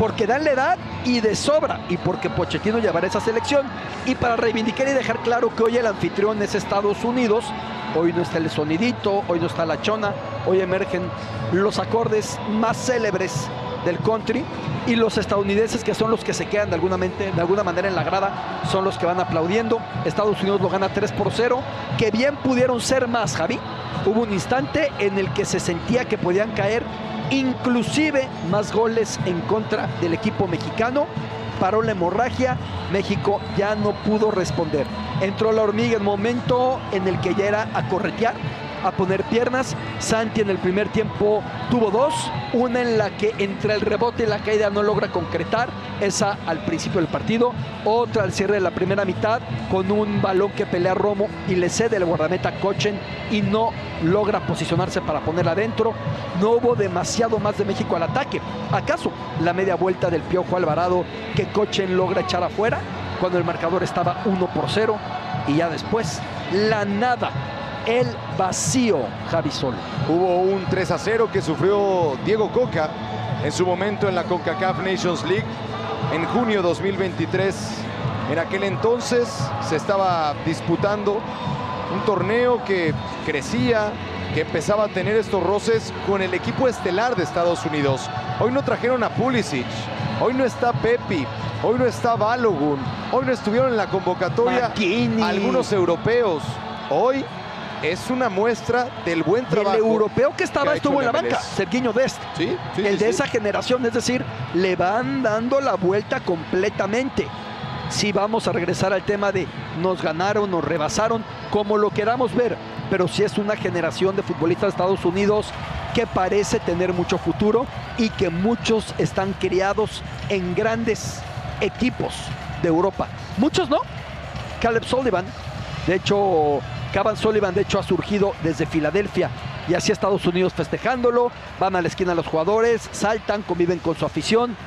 porque dan la edad y de sobra, y porque Pochettino llevará esa selección, y para reivindicar y dejar claro que hoy el anfitrión es Estados Unidos. Hoy no está el sonidito, hoy no está la chona, hoy emergen los acordes más célebres del country, y los estadounidenses, que son los que se quedan de alguna manera en la grada, son los que van aplaudiendo. Estados Unidos lo gana 3-0, que bien pudieron ser más, Javi. Hubo un instante en el que se sentía que podían caer inclusive más goles en contra del equipo mexicano. Paró la hemorragia, México ya no pudo responder. Entró la hormiga en momento en el que ya era a corretear, a poner piernas. Santi en el primer tiempo tuvo dos, una en la que entre el rebote y la caída no logra concretar, esa al principio del partido, otra al cierre de la primera mitad con un balón que pelea Romo y le cede el guardameta Kochen y no logra posicionarse para ponerla adentro. No hubo demasiado más de México al ataque. ¿Acaso la media vuelta del Piojo Alvarado que Kochen logra echar afuera cuando el marcador estaba 1-0? Y ya después la nada, el vacío, Javi Sol. Hubo un 3-0 que sufrió Diego Coca en su momento en la CONCACAF Nations League en junio 2023. En aquel entonces se estaba disputando un torneo que crecía, que empezaba a tener estos roces con el equipo estelar de Estados Unidos. Hoy no trajeron a Pulisic, hoy no está Pepi, hoy no está Balogun, hoy no estuvieron en la convocatoria McKinney, algunos europeos. Hoy es una muestra del buen trabajo. El europeo que estaba estuvo en la banca, MLS. Sergiño Dest, Sí, el de esa generación, es decir, le van dando la vuelta completamente. Si vamos a regresar al tema de nos ganaron, nos rebasaron, como lo queramos ver, pero sí es una generación de futbolistas de Estados Unidos que parece tener mucho futuro y que muchos están criados en grandes equipos de Europa. Muchos no. Caleb Sullivan, de hecho, Cavan Sullivan, de hecho, ha surgido desde Filadelfia y así Estados Unidos festejándolo. Van a la esquina los jugadores, saltan, conviven con su afición,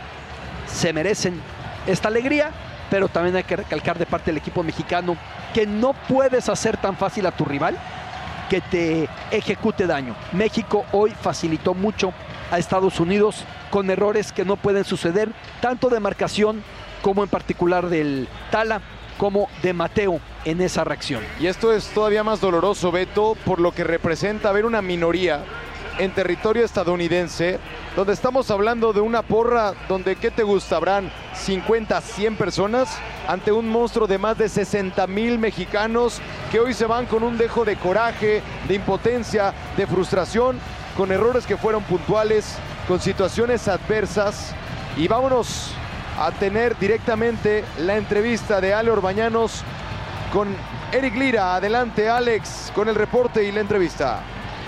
se merecen esta alegría, pero también hay que recalcar de parte del equipo mexicano que no puedes hacer tan fácil a tu rival que te ejecute daño. México hoy facilitó mucho a Estados Unidos con errores que no pueden suceder, tanto de marcación como en particular del Tala, como de Mateo en esa reacción. Y esto es todavía más doloroso, Beto, por lo que representa ver una minoría en territorio estadounidense, donde estamos hablando de una porra donde, ¿qué te gusta? Habrán 50, 100 personas ante un monstruo de más de 60,000 mexicanos que hoy se van con un dejo de coraje, de impotencia, de frustración, con errores que fueron puntuales, con situaciones adversas. Y vámonos a tener directamente la entrevista de Ale Orbañanos con Eric Lira. Adelante, Alex, con el reporte y la entrevista.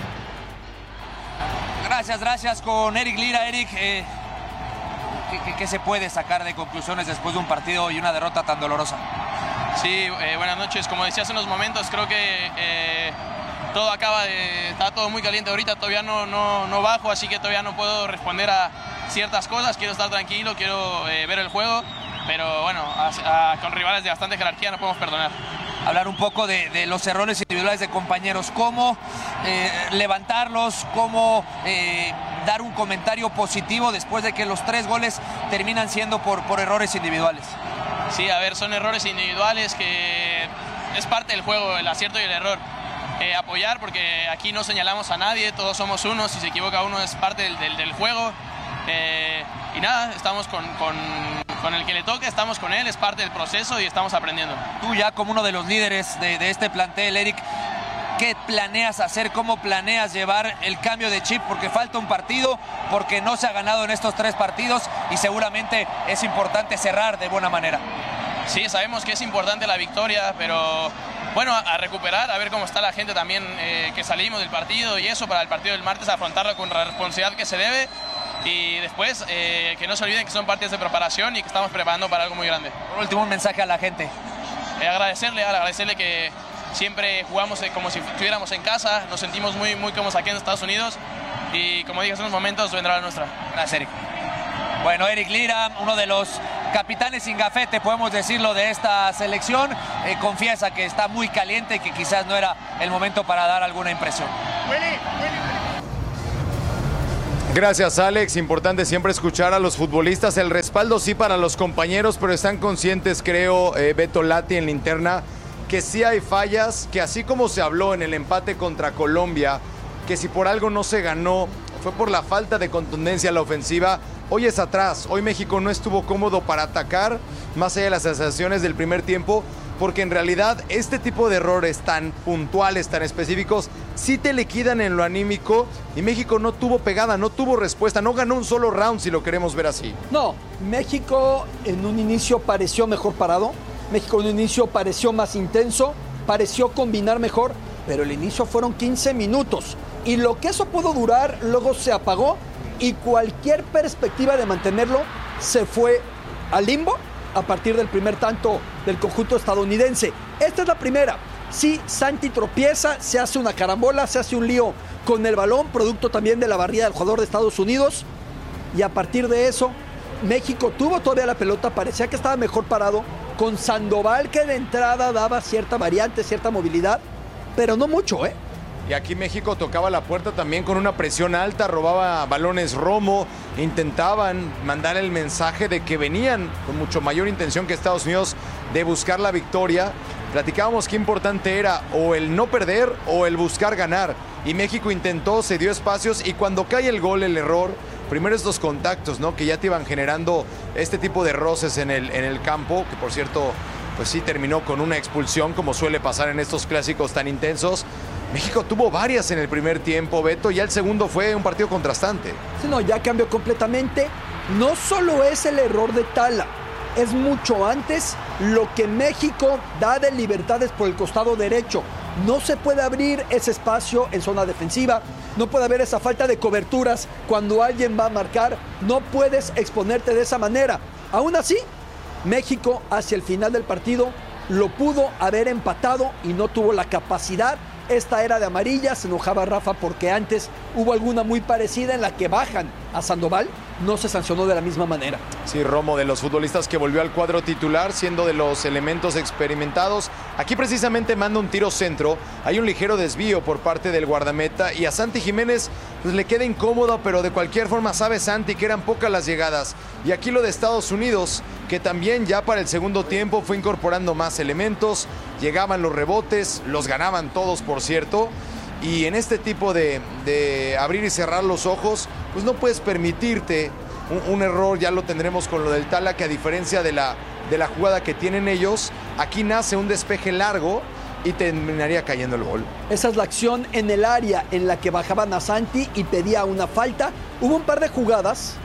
Gracias con Eric Lira. Eric, ¿qué se puede sacar de conclusiones después de un partido y una derrota tan dolorosa? Sí, buenas noches. Como decía hace unos momentos, creo que todo está todo muy caliente ahorita, todavía no bajo, así que todavía no puedo responder a ciertas cosas. Quiero estar tranquilo, quiero ver el juego, pero bueno, con rivales de bastante jerarquía no podemos perdonar. Hablar un poco de los errores individuales de compañeros, cómo levantarlos, cómo dar un comentario positivo después de que los 3 goles terminan siendo por errores individuales. Sí, a ver, son errores individuales que es parte del juego, el acierto y el error. Apoyar, porque aquí no señalamos a nadie, todos somos uno, si se equivoca uno es parte del juego. Y nada, estamos con el que le toque, estamos con él, es parte del proceso y estamos aprendiendo. Tú ya como uno de los líderes de este plantel, Eric, ¿qué planeas hacer? ¿Cómo planeas llevar el cambio de chip? Porque falta un partido, porque no se ha ganado en estos 3 partidos y seguramente es importante cerrar de buena manera. Sí, sabemos que es importante la victoria, pero bueno, a recuperar, a ver cómo está la gente también, que salimos del partido y eso, para el partido del martes afrontarlo con la responsabilidad que se debe. Y después, que no se olviden que son partidos de preparación y que estamos preparando para algo muy grande. Por último, un mensaje a la gente. Agradecerle que siempre jugamos como si estuviéramos en casa, nos sentimos muy cómodos aquí en Estados Unidos y como dije hace unos momentos, vendrá la nuestra. Gracias, Eric. Bueno, Eric Lira, uno de los capitanes sin gafete, podemos decirlo, de esta selección, confiesa que está muy caliente y que quizás no era el momento para dar alguna impresión. Gracias, Alex. Importante siempre escuchar a los futbolistas. El respaldo sí para los compañeros, pero están conscientes, creo, Beto Lati en la interna, que sí hay fallas, que así como se habló en el empate contra Colombia, que si por algo no se ganó fue por la falta de contundencia a la ofensiva. Hoy es atrás, hoy México no estuvo cómodo para atacar, más allá de las sensaciones del primer tiempo, porque en realidad este tipo de errores tan puntuales, tan específicos, sí te liquidan en lo anímico, y México no tuvo pegada, no tuvo respuesta, no ganó un solo round, si lo queremos ver así. No, México en un inicio pareció mejor parado, México en un inicio pareció más intenso, pareció combinar mejor, pero el inicio fueron 15 minutos, y lo que eso pudo durar luego se apagó, y cualquier perspectiva de mantenerlo se fue al limbo a partir del primer tanto del conjunto estadounidense. Esta es la primera. Sí, Santi tropieza, se hace una carambola, se hace un lío con el balón, producto también de la barrida del jugador de Estados Unidos. Y a partir de eso, México tuvo todavía la pelota, parecía que estaba mejor parado, con Sandoval que de entrada daba cierta variante, cierta movilidad, pero no mucho, ¿eh? Y aquí México tocaba la puerta también con una presión alta, robaba balones Romo, intentaban mandar el mensaje de que venían con mucho mayor intención que Estados Unidos de buscar la victoria. Platicábamos qué importante era o el no perder o el buscar ganar. Y México intentó, se dio espacios, y cuando cae el gol, el error, primero estos contactos, ¿no?, que ya te iban generando este tipo de roces en el campo, que por cierto, pues sí terminó con una expulsión, como suele pasar en estos clásicos tan intensos. México tuvo varias en el primer tiempo, Beto, y el segundo fue un partido contrastante. Sí, no, ya cambió completamente. No solo es el error de Tala, es mucho antes lo que México da de libertades por el costado derecho. No se puede abrir ese espacio en zona defensiva, no puede haber esa falta de coberturas cuando alguien va a marcar, no puedes exponerte de esa manera. Aún así, México hacia el final del partido lo pudo haber empatado y no tuvo la capacidad. Esta era de amarilla, se enojaba Rafa porque antes hubo alguna muy parecida en la que bajan a Sandoval, no se sancionó de la misma manera. Sí, Romo, de los futbolistas que volvió al cuadro titular, siendo de los elementos experimentados. Aquí precisamente manda un tiro centro, hay un ligero desvío por parte del guardameta y a Santi Jiménez pues le queda incómodo, pero de cualquier forma sabe Santi que eran pocas las llegadas. Y aquí lo de Estados Unidos, que también ya para el segundo tiempo fue incorporando más elementos, llegaban los rebotes, los ganaban todos por cierto, y en este tipo de abrir y cerrar los ojos, pues no puedes permitirte un error. Ya lo tendremos con lo del Tala, que a diferencia de la jugada que tienen ellos, aquí nace un despeje largo y terminaría cayendo el gol. Esa es la acción en el área en la que bajaban a Santi y pedía una falta. Hubo un par de jugadas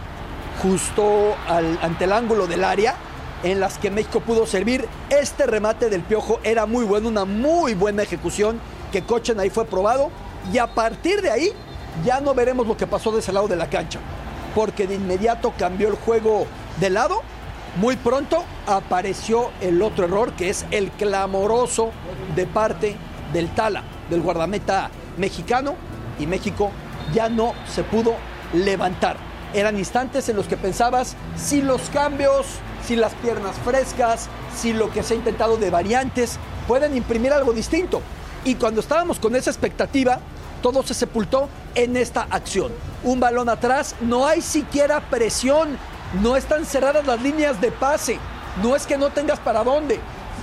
justo ante el ángulo del área en las que México pudo servir. Este remate del Piojo era muy bueno, una muy buena ejecución que Kochen ahí fue probado, y a partir de ahí ya no veremos lo que pasó de ese lado de la cancha, porque de inmediato cambió el juego de lado. Muy pronto apareció el otro error, que es el clamoroso de parte del Tala, del guardameta mexicano, y México ya no se pudo levantar. Eran instantes en los que pensabas si los cambios, si las piernas frescas, si lo que se ha intentado de variantes pueden imprimir algo distinto. Y cuando estábamos con esa expectativa, todo se sepultó en esta acción. Un balón atrás, no hay siquiera presión, no están cerradas las líneas de pase, no es que no tengas para dónde.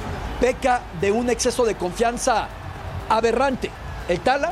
Peca de un exceso de confianza aberrante. El Tala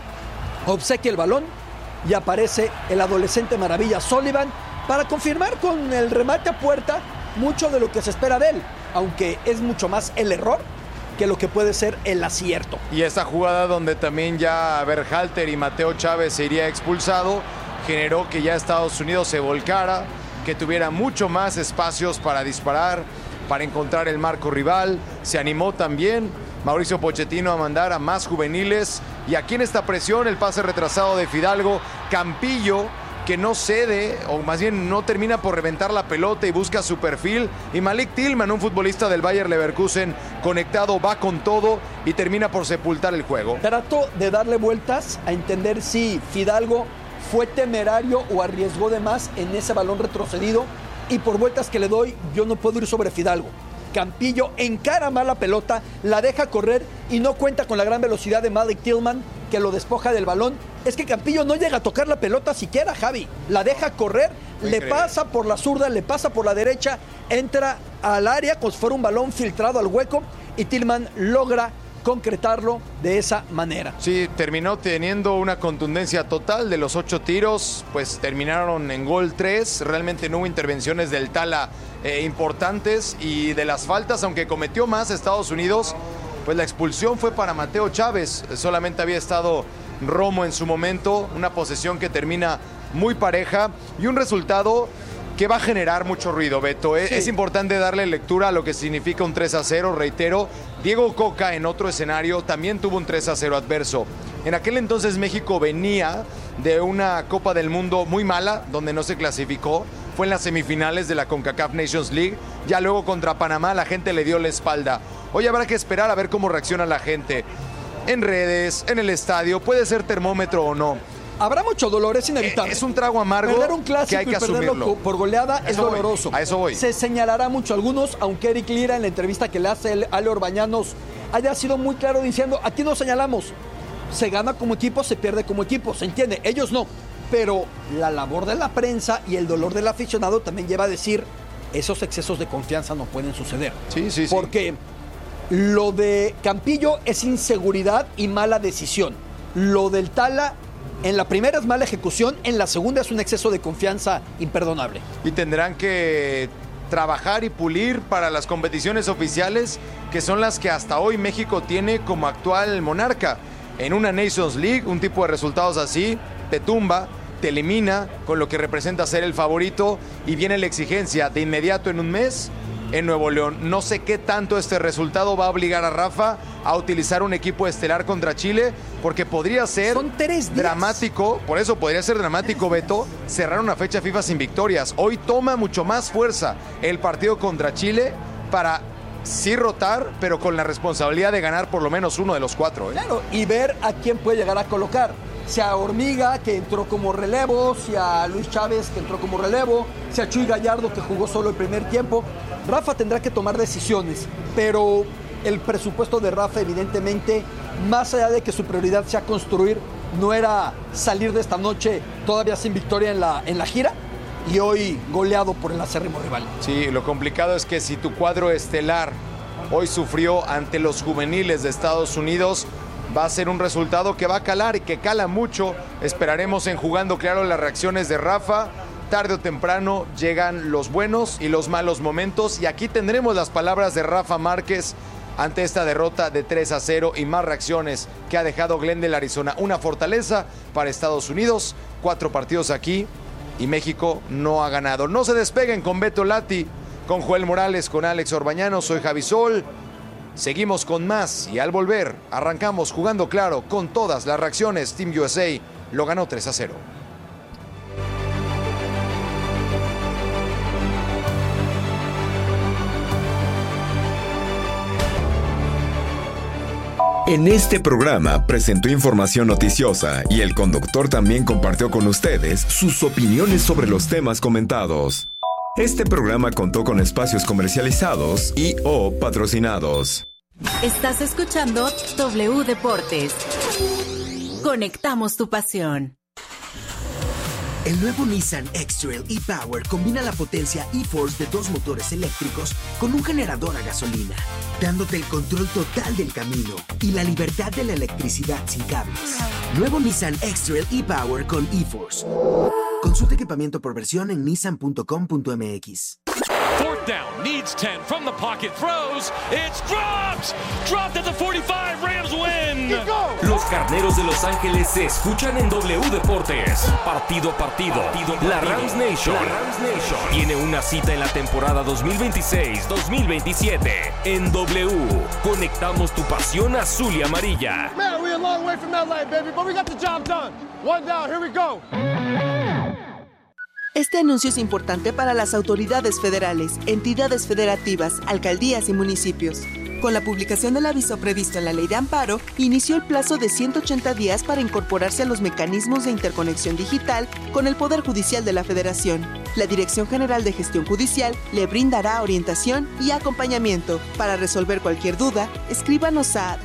obsequia el balón y aparece el adolescente maravilla Sullivan para confirmar con el remate a puerta mucho de lo que se espera de él, aunque es mucho más el error que lo que puede ser el acierto. Y esta jugada donde también ya Berhalter y Mateo Chávez se iría expulsado, generó que ya Estados Unidos se volcara, que tuviera mucho más espacios para disparar, para encontrar el marco rival. Se animó también Mauricio Pochettino a mandar a más juveniles, y aquí en esta presión el pase retrasado de Fidalgo, Campillo que no cede, o más bien no termina por reventar la pelota y busca su perfil, y Malik Tillman, un futbolista del Bayer Leverkusen conectado, va con todo y termina por sepultar el juego. Trato de darle vueltas a entender si Fidalgo fue temerario o arriesgó de más en ese balón retrocedido, y por vueltas que le doy, yo no puedo ir sobre Fidalgo. Campillo encara mal la pelota, la deja correr y no cuenta con la gran velocidad de Malik Tillman, que lo despoja del balón, es que Campillo no llega a tocar la pelota siquiera, Javi. La deja correr, le pasa por la zurda, le pasa por la derecha, entra al área como si fuera un balón filtrado al hueco y Tillman logra concretarlo de esa manera. Sí, terminó teniendo una contundencia total. De los 8 tiros, pues terminaron en gol 3. Realmente no hubo intervenciones del Tala importantes, y de las faltas, aunque cometió más Estados Unidos, pues la expulsión fue para Mateo Chávez. Solamente había estado Romo en su momento. Una posesión que termina muy pareja y un resultado que va a generar mucho ruido, Beto. Sí. Es importante darle lectura a lo que significa un 3-0, reitero. Diego Coca en otro escenario también tuvo un 3-0 adverso. En aquel entonces México venía de una Copa del Mundo muy mala, donde no se clasificó. Fue en las semifinales de la CONCACAF Nations League. Ya luego contra Panamá la gente le dio la espalda. Hoy habrá que esperar a ver cómo reacciona la gente. En redes, en el estadio, puede ser termómetro o no. Habrá mucho dolor, es inevitable. Es un trago amargo. Perder un clásico que hay que y perderlo asumirlo por goleada es doloroso. A eso voy. Se señalará mucho a algunos, aunque Eric Lira en la entrevista que le hace Ale Orbañanos haya sido muy claro diciendo, aquí no señalamos. Se gana como equipo, se pierde como equipo, se entiende, ellos no. Pero la labor de la prensa y el dolor del aficionado también lleva a decir, esos excesos de confianza no pueden suceder. Sí. Porque lo de Campillo es inseguridad y mala decisión. Lo del Tala, en la primera es mala ejecución, en la segunda es un exceso de confianza imperdonable. Y tendrán que trabajar y pulir para las competiciones oficiales, que son las que hasta hoy México tiene como actual monarca. En una Nations League, un tipo de resultados así te tumba, te elimina, con lo que representa ser el favorito, y viene la exigencia de inmediato en un mes en Nuevo León. No sé qué tanto este resultado va a obligar a Rafa a utilizar un equipo estelar contra Chile, porque podría ser dramático, por eso podría ser dramático, Beto, cerrar una fecha FIFA sin victorias. Hoy toma mucho más fuerza el partido contra Chile para sí rotar, pero con la responsabilidad de ganar por lo menos uno de los 4. Claro, y ver a quién puede llegar a colocar. Si a Hormiga, que entró como relevo, si a Luis Chávez, que entró como relevo, si a Chuy Gallardo, que jugó solo el primer tiempo. Rafa tendrá que tomar decisiones, pero el presupuesto de Rafa, evidentemente, más allá de que su prioridad sea construir, no era salir de esta noche todavía sin victoria en la gira, y hoy goleado por el acérrimo rival. Sí, lo complicado es que si tu cuadro estelar hoy sufrió ante los juveniles de Estados Unidos, va a ser un resultado que va a calar y que cala mucho. Esperaremos en Jugando Claro las reacciones de Rafa. Tarde o temprano llegan los buenos y los malos momentos, y aquí tendremos las palabras de Rafa Márquez ante esta derrota de 3-0 y más reacciones que ha dejado Glendale, Arizona. Una fortaleza para Estados Unidos, 4 partidos aquí y México no ha ganado. No se despeguen con Beto Lati, con Joel Morales, con Alex Orbañano. Soy Javi Sol. Seguimos con más y al volver arrancamos Jugando Claro con todas las reacciones. Team USA lo ganó 3-0. En este programa presentó información noticiosa y el conductor también compartió con ustedes sus opiniones sobre los temas comentados. Este programa contó con espacios comercializados y o patrocinados. Estás escuchando W Deportes. Conectamos tu pasión. El nuevo Nissan X-Trail e-Power combina la potencia e-Force de 2 motores eléctricos con un generador a gasolina, dándote el control total del camino y la libertad de la electricidad sin cables. Nuevo Nissan X-Trail e-Power con e-Force. Consulta equipamiento por versión en nissan.com.mx. Fourth down, needs 10 from the pocket, throws, it's dropped at the 45, Rams win. Los Carneros de Los Ángeles se escuchan en W Deportes. Partido a partido. La Rams Nation tiene una cita en la temporada 2026-2027. En W, conectamos tu pasión azul y amarilla. Man, we're a long way from LA, baby, but we got the job done. One down, here we go. Este anuncio es importante para las autoridades federales, entidades federativas, alcaldías y municipios. Con la publicación del aviso previsto en la Ley de Amparo, inició el plazo de 180 días para incorporarse a los mecanismos de interconexión digital con el Poder Judicial de la Federación. La Dirección General de Gestión Judicial le brindará orientación y acompañamiento. Para resolver cualquier duda, escríbanos a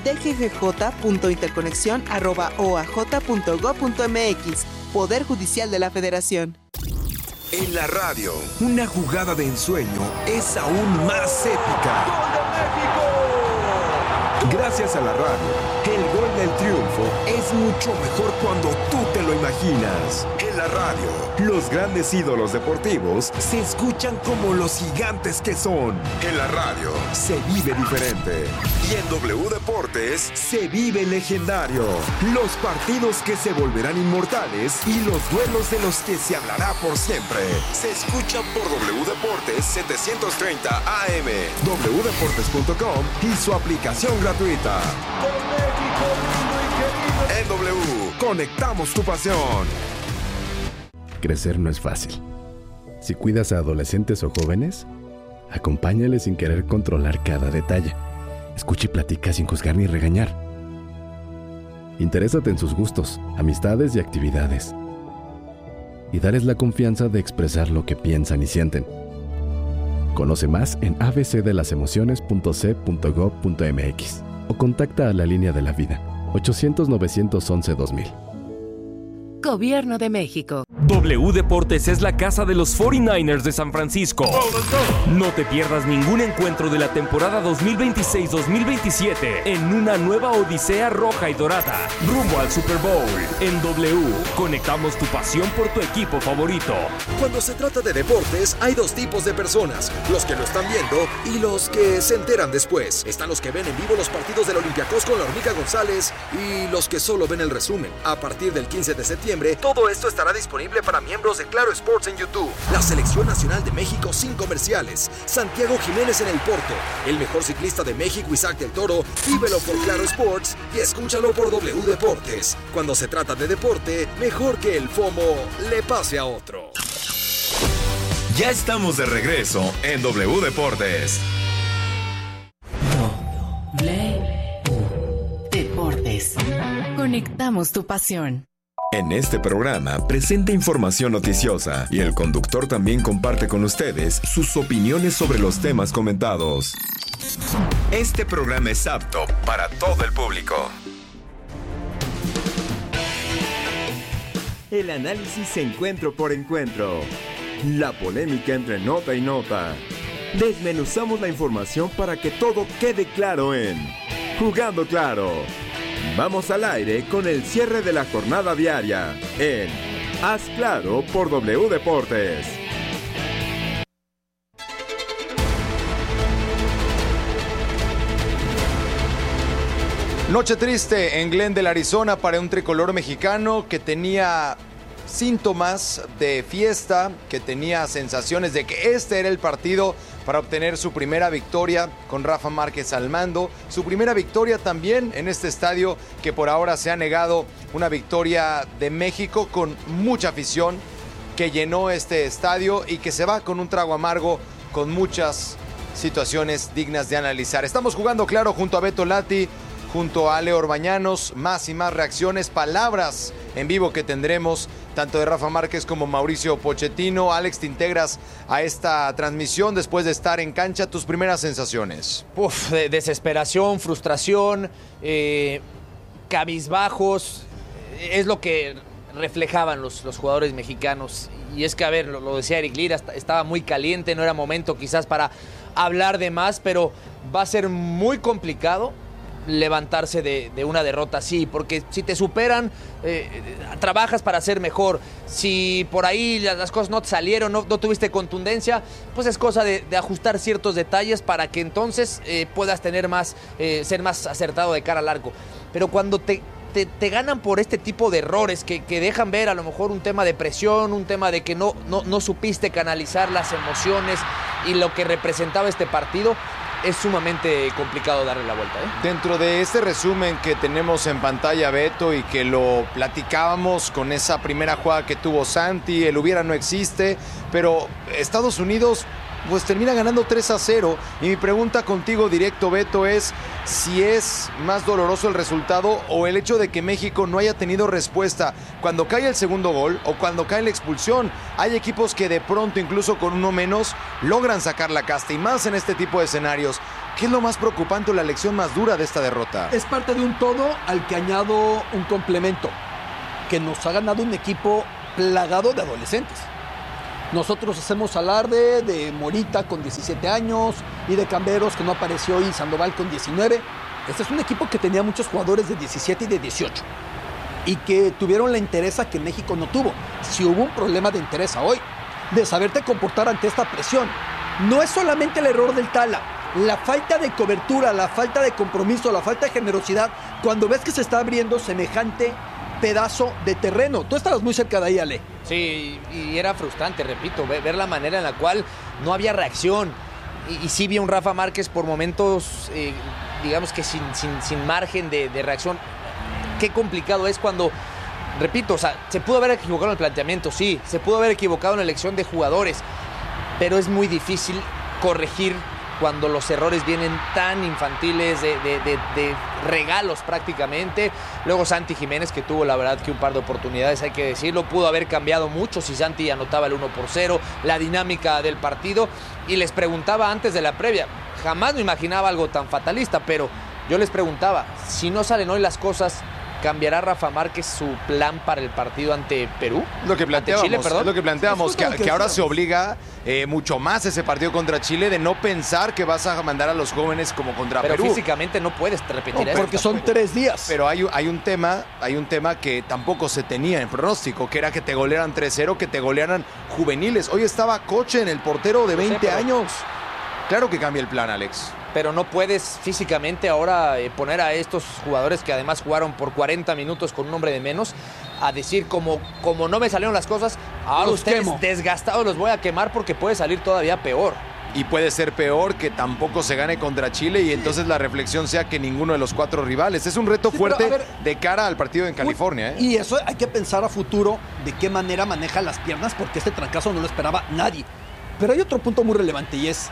dggj.interconexión@oaj.gov.mx. Poder Judicial de la Federación. En la radio, una jugada de ensueño es aún más épica. ¡Gol de México! Gracias a la radio, el gol del triunfo es mucho mejor cuando tú te lo imaginas. En la radio, los grandes ídolos deportivos se escuchan como los gigantes que son. En la radio, se vive diferente. Y en W Deportes, se vive legendario. Los partidos que se volverán inmortales y los duelos de los que se hablará por siempre. Se escuchan por W Deportes 730 AM, wdeportes.com y su aplicación gratuita. En W, conectamos tu pasión. Crecer no es fácil. Si cuidas a adolescentes o jóvenes, acompáñales sin querer controlar cada detalle. Escucha y platica sin juzgar ni regañar. Interésate en sus gustos, amistades y actividades. Y dales la confianza de expresar lo que piensan y sienten. Conoce más en abcdelasemociones.c.gov.mx o contacta a la Línea de la Vida, 800-911-2000. Gobierno de México. W Deportes es la casa de los 49ers de San Francisco. No te pierdas ningún encuentro de la temporada 2026-2027 en una nueva odisea roja y dorada, rumbo al Super Bowl. En W, conectamos tu pasión por tu equipo favorito. Cuando se trata de deportes, hay dos tipos de personas: los que lo están viendo y los que se enteran después. Están los que ven en vivo los partidos del Olympiacos con la Hormiga González y los que solo ven el resumen. A partir del 15 de septiembre, todo esto estará disponible para miembros de Claro Sports en YouTube. La Selección Nacional de México sin comerciales. Santiago Jiménez en el Porto. El mejor ciclista de México, Isaac del Toro. Vívelo por Claro Sports y escúchalo por W Deportes. Cuando se trata de deporte, mejor que el FOMO le pase a otro. Ya estamos de regreso en W Deportes. Deportes. Conectamos tu pasión. En este programa presenta información noticiosa y el conductor también comparte con ustedes sus opiniones sobre los temas comentados. Este programa es apto para todo el público. El análisis encuentro por encuentro. La polémica entre nota y nota. Desmenuzamos la información para que todo quede claro en Jugando Claro. Vamos al aire con el cierre de la jornada diaria en Haz Claro por W Deportes. Noche triste en Glendale, Arizona, para un tricolor mexicano que tenía síntomas de fiesta, que tenía sensaciones de que este era el partido para obtener su primera victoria con Rafa Márquez al mando, su primera victoria también en este estadio que por ahora se ha negado, una victoria de México con mucha afición que llenó este estadio y que se va con un trago amargo, con muchas situaciones dignas de analizar. Estamos jugando claro junto a Beto Lati, junto a Leo Orbañanos, más y más reacciones, palabras en vivo que tendremos, tanto de Rafa Márquez como Mauricio Pochettino. Alex, te integras a esta transmisión después de estar en cancha. ¿Tus primeras sensaciones? Desesperación, frustración, cabizbajos, es lo que reflejaban los jugadores mexicanos. Y es que, a ver, lo decía Eric Lira, estaba muy caliente, no era momento quizás para hablar de más, pero va a ser muy complicado levantarse de una derrota así, porque si te superan, trabajas para ser mejor. Si por ahí las cosas no te salieron, no tuviste contundencia, pues es cosa de ajustar ciertos detalles para que entonces puedas tener más, ser más acertado de cara al arco. Pero cuando te ganan por este tipo de errores que dejan ver a lo mejor un tema de presión, un tema de que no supiste canalizar las emociones y lo que representaba este partido, es sumamente complicado darle la vuelta, ¿eh? Dentro de este resumen que tenemos en pantalla, Beto, y que lo platicábamos con esa primera jugada que tuvo Santi, el hubiera no existe, pero Estados Unidos pues termina ganando 3-0. Y mi pregunta contigo directo, Beto, es si es más doloroso el resultado o el hecho de que México no haya tenido respuesta cuando cae el segundo gol o cuando cae la expulsión. Hay equipos que de pronto, incluso con uno menos, logran sacar la casta, y más en este tipo de escenarios. ¿Qué es lo más preocupante o la lección más dura de esta derrota? Es parte de un todo al que añado un complemento, que nos ha ganado un equipo plagado de adolescentes. Nosotros hacemos alarde de Morita con 17 años y de Camberos, que no apareció, y Sandoval con 19. Este es un equipo que tenía muchos jugadores de 17 y de 18 y que tuvieron la entereza que México no tuvo. Si hubo un problema de entereza hoy, de saberte comportar ante esta presión, no es solamente el error del Tala, la falta de cobertura, la falta de compromiso, la falta de generosidad, cuando ves que se está abriendo semejante pedazo de terreno. Tú estabas muy cerca de ahí, Ale. Sí, y era frustrante, repito, ver la manera en la cual no había reacción. Y sí vi a un Rafa Márquez por momentos, digamos que sin margen de reacción. Qué complicado es cuando, repito, o sea, se pudo haber equivocado en el planteamiento, sí, se pudo haber equivocado en la elección de jugadores, pero es muy difícil corregir cuando los errores vienen tan infantiles, de regalos prácticamente. Luego Santi Jiménez, que tuvo la verdad que un par de oportunidades, hay que decirlo, pudo haber cambiado mucho si Santi anotaba el 1-0, la dinámica del partido. Y les preguntaba antes de la previa, jamás me imaginaba algo tan fatalista, pero yo les preguntaba, si no salen hoy las cosas, ¿cambiará Rafa Márquez su plan para el partido ante Perú? Lo que planteábamos, Chile, perdón. es lo que planteábamos, que ahora se obliga mucho más ese partido contra Chile, de no pensar que vas a mandar a los jóvenes como contra Perú. Pero físicamente no puedes repetir eso. Porque son 3 días. Pero hay un tema que tampoco se tenía en pronóstico, que era que te golearan 3-0, que te golearan juveniles. Hoy estaba Coche en el portero de 20 años. Claro que cambia el plan, Alex. Pero no puedes físicamente ahora poner a estos jugadores que además jugaron por 40 minutos con un hombre de menos a decir como no me salieron las cosas, ahora los ustedes quemo. Desgastados los voy a quemar porque puede salir todavía peor. Y puede ser peor que tampoco se gane contra Chile y entonces la reflexión sea que ninguno de los 4 rivales. Es un reto fuerte de cara al partido en California. Y eso hay que pensar a futuro de qué manera maneja las piernas, porque este trancazo no lo esperaba nadie. Pero hay otro punto muy relevante y es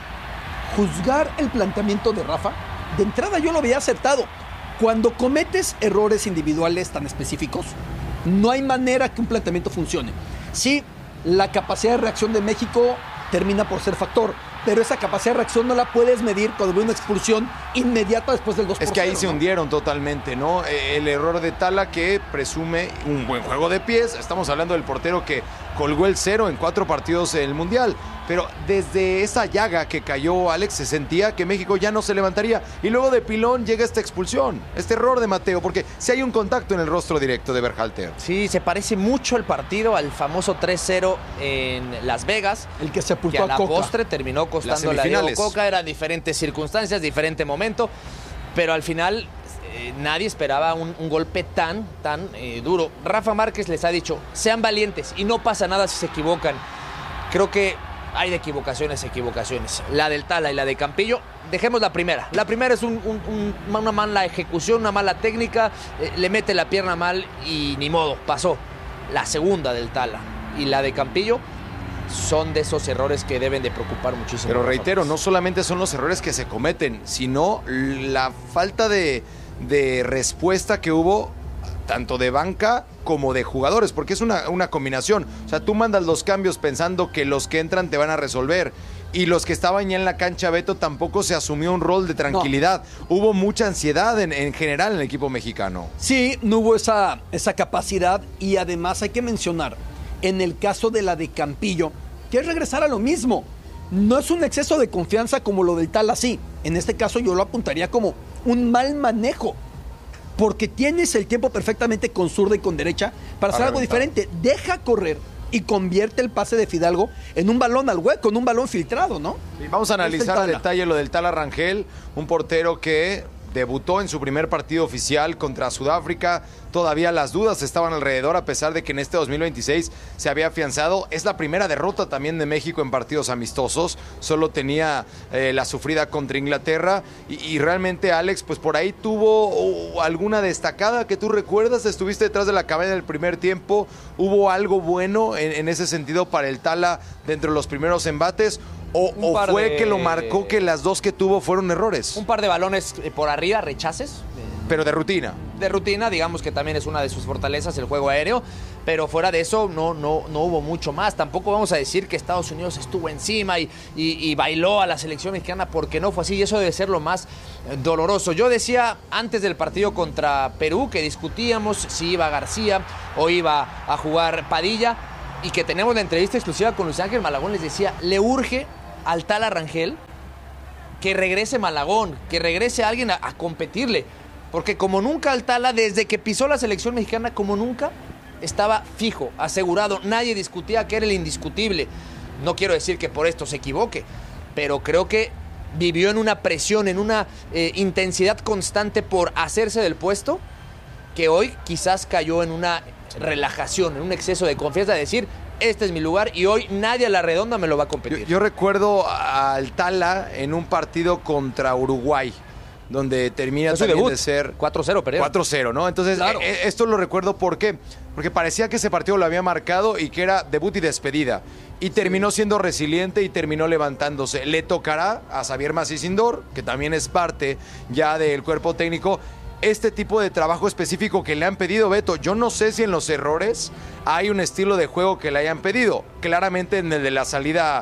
juzgar el planteamiento de Rafa. De entrada yo lo veía acertado. Cuando cometes errores individuales tan específicos, no hay manera que un planteamiento funcione. Sí, la capacidad de reacción de México termina por ser factor, pero esa capacidad de reacción no la puedes medir cuando ve una expulsión inmediata después del 2-0. Es que ahí se hundieron totalmente, ¿no? El error de Tala, que presume un buen juego de pies. Estamos hablando del portero que colgó el 0 en 4 partidos en el Mundial. Pero desde esa llaga que cayó Alex, se sentía que México ya no se levantaría. Y luego de pilón llega esta expulsión, este error de Mateo, porque si hay un contacto en el rostro directo de Berhalter. Sí, se parece mucho el partido al famoso 3-0 en Las Vegas. El que sepultó que a la Coca. postre terminó costando la Diego Coca. Eran diferentes circunstancias, diferente momento, pero al final nadie esperaba un golpe tan duro. Rafa Márquez les ha dicho, sean valientes y no pasa nada si se equivocan. Creo que hay de equivocaciones. La del Tala y la de Campillo, dejemos la primera. La primera es una mala ejecución, una mala técnica, le mete la pierna mal y ni modo, pasó. La segunda del Tala y la de Campillo son de esos errores que deben de preocupar muchísimo. Pero reitero, no solamente son los errores que se cometen, sino la falta de respuesta que hubo tanto de banca como de jugadores, porque es una combinación. O sea, tú mandas los cambios pensando que los que entran te van a resolver, y los que estaban ya en la cancha, Beto, tampoco se asumió un rol de tranquilidad. No. Hubo mucha ansiedad en general en el equipo mexicano. Sí, no hubo esa capacidad, y además hay que mencionar, en el caso de la de Campillo, que es regresar a lo mismo. No es un exceso de confianza como lo del Tala, sí. En este caso yo lo apuntaría como un mal manejo, porque tienes el tiempo perfectamente con zurda y con derecha para hacer algo diferente. Deja correr y convierte el pase de Fidalgo en un balón al hueco, en un balón filtrado, ¿no? Y vamos a analizar a detalle lo del Tala Rangel, un portero que debutó en su primer partido oficial contra Sudáfrica. Todavía las dudas estaban alrededor, a pesar de que en este 2026 se había afianzado. Es la primera derrota también de México en partidos amistosos. Solo tenía la sufrida contra Inglaterra. Y realmente, Alex, pues por ahí tuvo alguna destacada que tú recuerdas. Estuviste detrás de la cabeza del primer tiempo. ¿Hubo algo bueno en ese sentido para el Tala dentro de los primeros embates? ¿O fue que lo marcó que las dos que tuvo fueron errores? Un par de balones por arriba, rechaces. Pero de rutina. De rutina, digamos que también es una de sus fortalezas el juego aéreo, pero fuera de eso no hubo mucho más. Tampoco vamos a decir que Estados Unidos estuvo encima y bailó a la selección mexicana, porque no fue así, y eso debe ser lo más doloroso. Yo decía antes del partido contra Perú que discutíamos si iba García o iba a jugar Padilla, y que tenemos la entrevista exclusiva con Luis Ángel Malagón. Les decía, le urge al Tala Rangel que regrese Malagón, que regrese alguien a competirle. Porque como nunca Altala, desde que pisó la selección mexicana, como nunca, estaba fijo, asegurado. Nadie discutía que era el indiscutible. No quiero decir que por esto se equivoque, pero creo que vivió en una presión, en una intensidad constante por hacerse del puesto, que hoy quizás cayó en una relajación, en un exceso de confianza, de decir, este es mi lugar y hoy nadie a la redonda me lo va a competir. Yo recuerdo a Altala en un partido contra Uruguay, donde termina también de ser 4-0, Pereira. 4-0, ¿no? Entonces, claro. Esto lo recuerdo porque parecía que ese partido lo había marcado y que era debut y despedida. Y terminó siendo resiliente y terminó levantándose. Le tocará a Xavier Massisindor, que también es parte ya del cuerpo técnico, este tipo de trabajo específico que le han pedido, Beto. Yo no sé si en los errores hay un estilo de juego que le hayan pedido. Claramente en el de la salida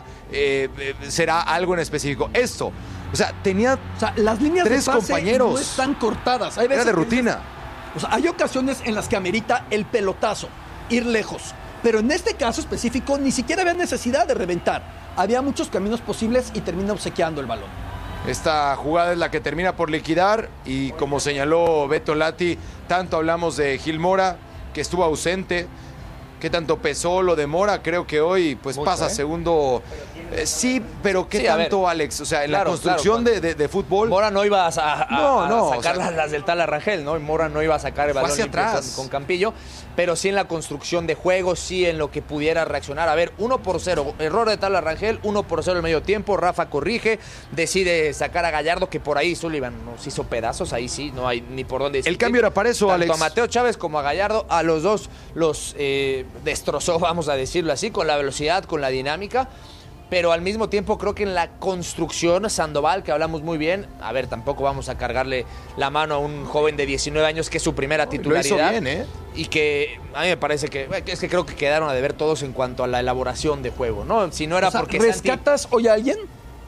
será algo en específico. Esto, o sea, tenía las líneas 3 de pase compañeros. No están cortadas. Hay veces era de rutina. Hay ocasiones en las que amerita el pelotazo, ir lejos. Pero en este caso específico ni siquiera había necesidad de reventar. Había muchos caminos posibles y termina obsequiando el balón. Esta jugada es la que termina por liquidar y como señaló Beto Lati, tanto hablamos de Gil Mora, que estuvo ausente. ¿Qué tanto pesó lo de Mora? Creo que hoy pues mucho, pasa segundo. Sí, pero ¿qué tanto, Alex? O sea, en la construcción de fútbol. Mora no iba a sacar las del Tala Rangel, ¿no? Mora no iba a sacar el balón hacia atrás con Campillo, pero sí en la construcción de juego, sí en lo que pudiera reaccionar. A ver, 1-0, error de Tala Rangel, 1-0 el medio tiempo. Rafa corrige, decide sacar a Gallardo, que por ahí Sullivan nos hizo pedazos, ahí sí, no hay ni por dónde decir. El cambio era para eso, tanto Alex. A Mateo Chávez como a Gallardo, a los dos los destrozó, vamos a decirlo así, con la velocidad, con la dinámica. Pero al mismo tiempo creo que en la construcción, Sandoval, que hablamos muy bien, a ver, tampoco vamos a cargarle la mano a un joven de 19 años que es su primera titularidad. Lo hizo bien, Y que a mí me parece que creo que quedaron a deber todos en cuanto a la elaboración de juego, ¿no? Si no era porque ¿rescatas Santi... hoy a alguien?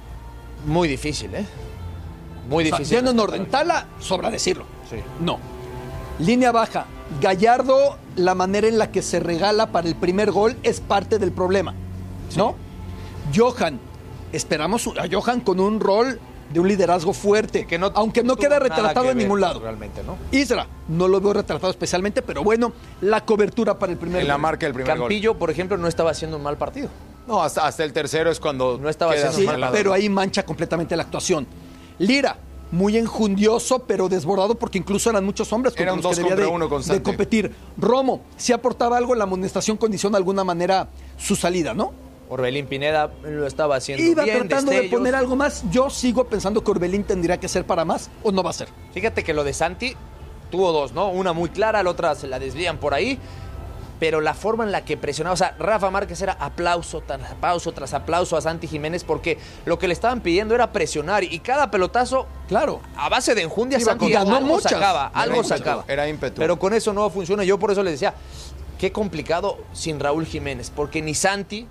Muy difícil, Muy difícil. Yendo en orden, Tala, sobra decirlo. Sí. No. Línea baja. Gallardo, la manera en la que se regala para el primer gol es parte del problema, ¿no? Sí. Johan, esperamos a Johan con un rol de un liderazgo fuerte, que aunque no queda retratado en ningún lado. Realmente, ¿no? Isra, no lo veo retratado especialmente, pero bueno, la cobertura para el primer gol. La marca del primer Campillo, gol. por ejemplo, no estaba haciendo un mal partido. No, hasta el tercero es cuando no estaba haciendo un mal partido. Pero ahí mancha completamente la actuación. Lira, muy enjundioso, pero desbordado, porque incluso eran muchos hombres contra los que debía de competir. Romo, si aportaba algo, la amonestación condiciona de alguna manera su salida, ¿no? Orbelín Pineda lo estaba haciendo Iba bien. Tratando de poner algo más. Yo sigo pensando que Orbelín tendría que ser para más o no va a ser. Fíjate que lo de Santi tuvo dos, ¿no? Una muy clara, la otra se la desvían por ahí. Pero la forma en la que presionaba, o sea, Rafa Márquez era aplauso tras aplauso a Santi Jiménez, porque lo que le estaban pidiendo era presionar y cada pelotazo, claro, a base de enjundia, Santi algo sacaba. Era ímpetu. Pero con eso no funciona. Yo por eso les decía, qué complicado sin Raúl Jiménez, porque ni Santi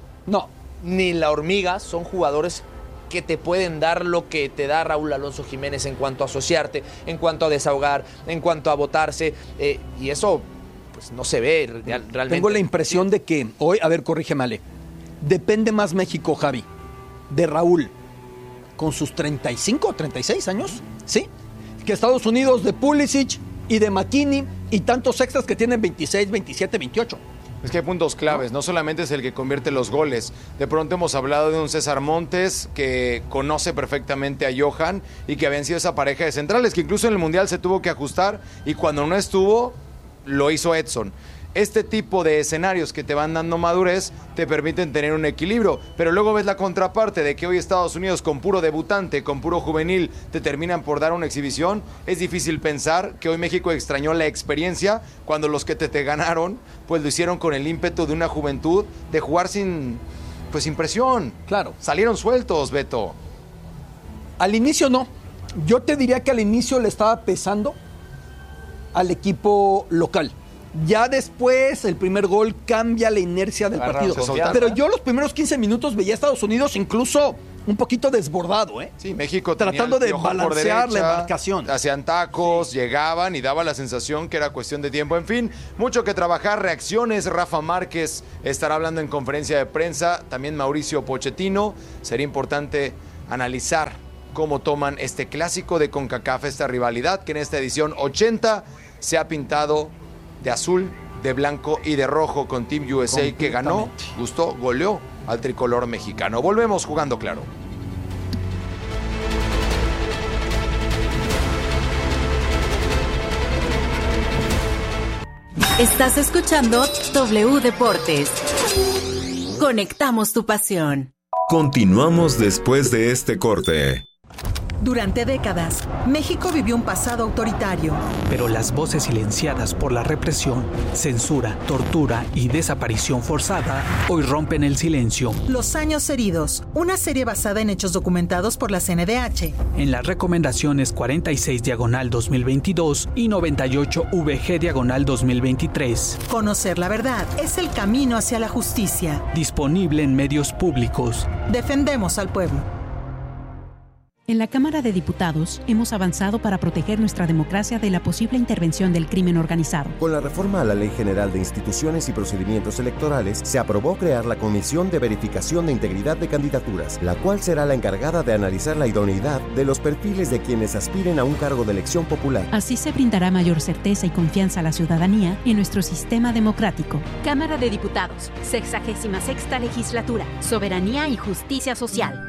ni la Hormiga son jugadores que te pueden dar lo que te da Raúl Alonso Jiménez en cuanto a asociarte, en cuanto a desahogar, en cuanto a botarse, y eso pues no se ve realmente. Tengo la impresión de que hoy, a ver, corrígeme, Ale, depende más México, Javi, de Raúl con sus 35 o 36 años, ¿sí? Que Estados Unidos de Pulisic y de McKinney y tantos extras que tienen 26, 27, 28. Es que hay puntos claves, no solamente es el que convierte los goles. De pronto hemos hablado de un César Montes que conoce perfectamente a Johan y que habían sido esa pareja de centrales, que incluso en el Mundial se tuvo que ajustar y cuando no estuvo, lo hizo Edson. Este tipo de escenarios que te van dando madurez te permiten tener un equilibrio, pero luego ves la contraparte de que hoy Estados Unidos con puro debutante, con puro juvenil, te terminan por dar una exhibición. Es difícil pensar que hoy México extrañó la experiencia cuando los que te ganaron, pues lo hicieron con el ímpetu de una juventud, de jugar sin pues sin presión. Claro. Salieron sueltos, Beto. Al inicio no. Yo te diría que al inicio le estaba pesando al equipo local. Ya después el primer gol cambia la inercia del partido. Pero yo los primeros 15 minutos veía a Estados Unidos incluso un poquito desbordado, ¿eh? Sí, México tratando de tenía el piojo por balancear derecha, la embarcación. Hacían tacos, llegaban y daba la sensación que era cuestión de tiempo. En fin, mucho que trabajar, reacciones. Rafa Márquez estará hablando en conferencia de prensa. También Mauricio Pochettino. Sería importante analizar cómo toman este clásico de CONCACAF, esta rivalidad que en esta edición 80 se ha pintado de azul, de blanco y de rojo con Team USA, que ganó, gustó, goleó al tricolor mexicano. Volvemos Jugando Claro. Estás escuchando W Deportes. Conectamos tu pasión. Continuamos después de este corte. Durante décadas, México vivió un pasado autoritario. Pero las voces silenciadas por la represión, censura, tortura y desaparición forzada hoy rompen el silencio. Los años heridos, una serie basada en hechos documentados por la CNDH. En las recomendaciones 46/2022 y 98VG/2023. Conocer la verdad es el camino hacia la justicia. Disponible en medios públicos. Defendemos al pueblo. En la Cámara de Diputados hemos avanzado para proteger nuestra democracia de la posible intervención del crimen organizado. Con la reforma a la Ley General de Instituciones y Procedimientos Electorales, se aprobó crear la Comisión de Verificación de Integridad de Candidaturas, la cual será la encargada de analizar la idoneidad de los perfiles de quienes aspiren a un cargo de elección popular. Así se brindará mayor certeza y confianza a la ciudadanía en nuestro sistema democrático. Cámara de Diputados, 66ª Legislatura, Soberanía y Justicia Social.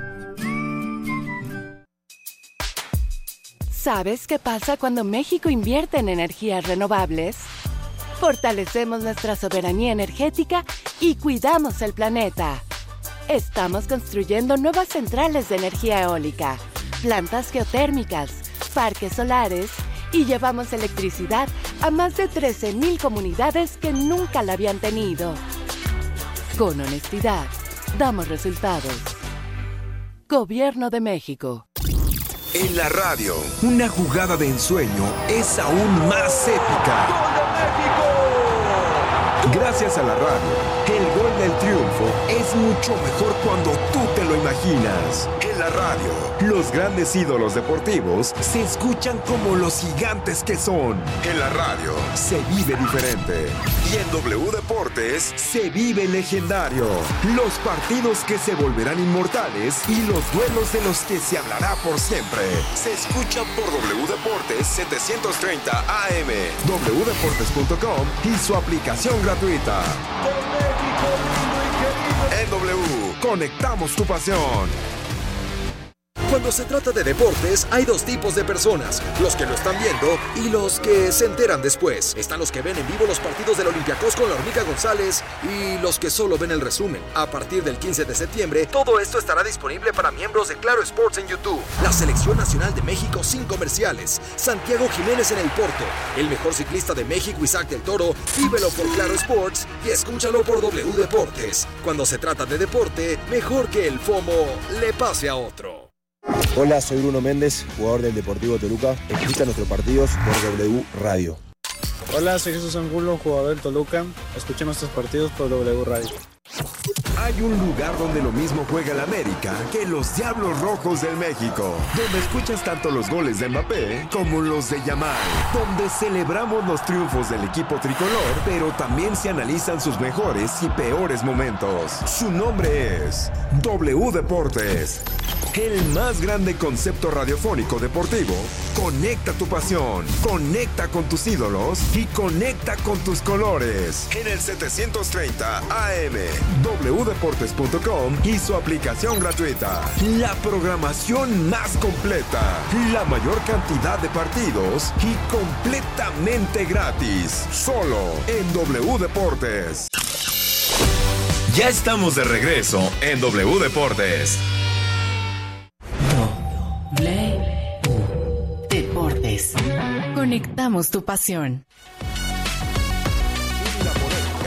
¿Sabes qué pasa cuando México invierte en energías renovables? Fortalecemos nuestra soberanía energética y cuidamos el planeta. Estamos construyendo nuevas centrales de energía eólica, plantas geotérmicas, parques solares y llevamos electricidad a más de 13,000 comunidades que nunca la habían tenido. Con honestidad, damos resultados. Gobierno de México. En la radio, una jugada de ensueño es aún más épica. ¡Gol de México! Gracias a la radio, el gol del triunfo es mucho mejor cuando tú te lo imaginas. En la radio, los grandes ídolos deportivos se escuchan como los gigantes que son. En la radio, se vive diferente. Y en W Deportes, se vive legendario. Los partidos que se volverán inmortales y los duelos de los que se hablará por siempre. Se escuchan por W Deportes 730 AM, wdeportes.com y su aplicación gratuita. En W, conectamos tu pasión. Cuando se trata de deportes, hay dos tipos de personas: los que lo están viendo y los que se enteran después. Están los que ven en vivo los partidos del Olympiacos con la Hormiga González y los que solo ven el resumen. A partir del 15 de septiembre, todo esto estará disponible para miembros de Claro Sports en YouTube. La Selección Nacional de México sin comerciales. Santiago Jiménez en el Porto. El mejor ciclista de México, Isaac del Toro. Vívelo por Claro Sports y escúchalo por W Deportes. Cuando se trata de deporte, mejor que el FOMO le pase a otro. Hola, soy Bruno Méndez, jugador del Deportivo Toluca. Escucha nuestros partidos por W Radio. Hola, soy Jesús Angulo, jugador del Toluca. Escucha nuestros partidos por W Radio. Hay un lugar donde lo mismo juega el América que los Diablos Rojos del México, donde escuchas tanto los goles de Mbappé como los de Yamal, donde celebramos los triunfos del equipo tricolor, pero también se analizan sus mejores y peores momentos. Su nombre es W Deportes, el más grande concepto radiofónico deportivo. Conecta tu pasión, conecta con tus ídolos y conecta con tus colores. En el 730 AM, wdeportes.com y su aplicación gratuita. La programación más completa, la mayor cantidad de partidos y completamente gratis. Solo en W Deportes. Ya estamos de regreso en W Deportes. Deportes. Conectamos tu pasión. La polémica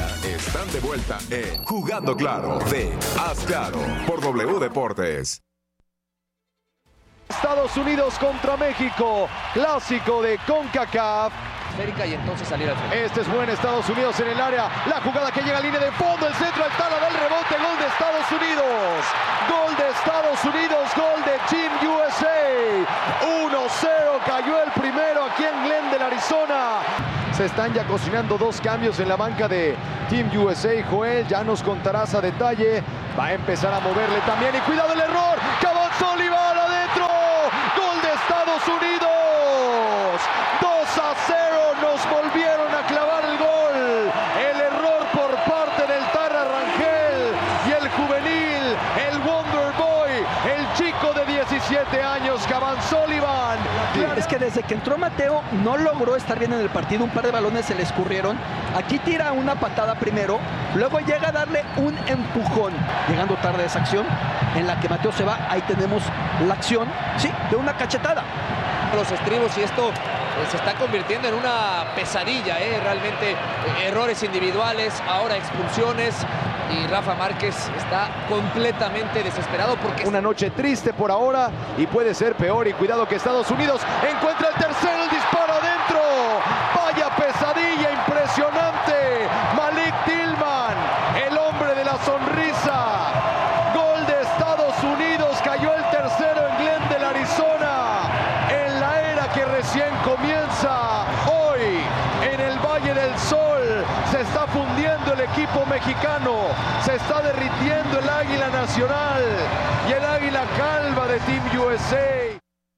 están de vuelta en Jugando Claro de Haz Claro por W Deportes. Estados Unidos contra México, clásico de CONCACAF. Y entonces salir al frente. Este es buen Estados Unidos en el área. La jugada que llega a línea de fondo, el centro, el tala del rebote, gol de Estados Unidos. Gol de Estados Unidos, gol de Team USA. 1-0, cayó el primero aquí en Glendale, Arizona. Se están ya cocinando dos cambios en la banca de Team USA. Joel, ya nos contarás a detalle. Va a empezar a moverle también. Y cuidado el error. Sullivan adentro. Gol de Estados Unidos. 2-0. Nos volvieron a clavar el gol. El error por parte del Tarra Rangel. Y el juvenil, el Wonder Boy, el chico de 17 años, Sullivan. Es que desde que entró Mateo no logró estar bien en el partido. Un par de balones se le escurrieron. Aquí tira una patada primero, luego llega a darle un empujón, llegando tarde a esa acción en la que Mateo se va. Ahí tenemos la acción, sí, de una cachetada. Los estribos, y esto se está convirtiendo en una pesadilla, realmente errores individuales, ahora expulsiones, y Rafa Márquez está completamente desesperado porque... Una noche triste por ahora y puede ser peor, y cuidado que Estados Unidos encuentra el tercero, el disparo adentro. Vaya pesadilla impresionante. Malik Tillman, el hombre de la sonrisa. Gol de Estados Unidos, cayó el tercero en Glendale, Arizona, en la era que recién comienza. Hoy, en el Valle del Sol, se está fundiendo el equipo mexicano, se está derritiendo el águila nacional y el águila calva de Team USA.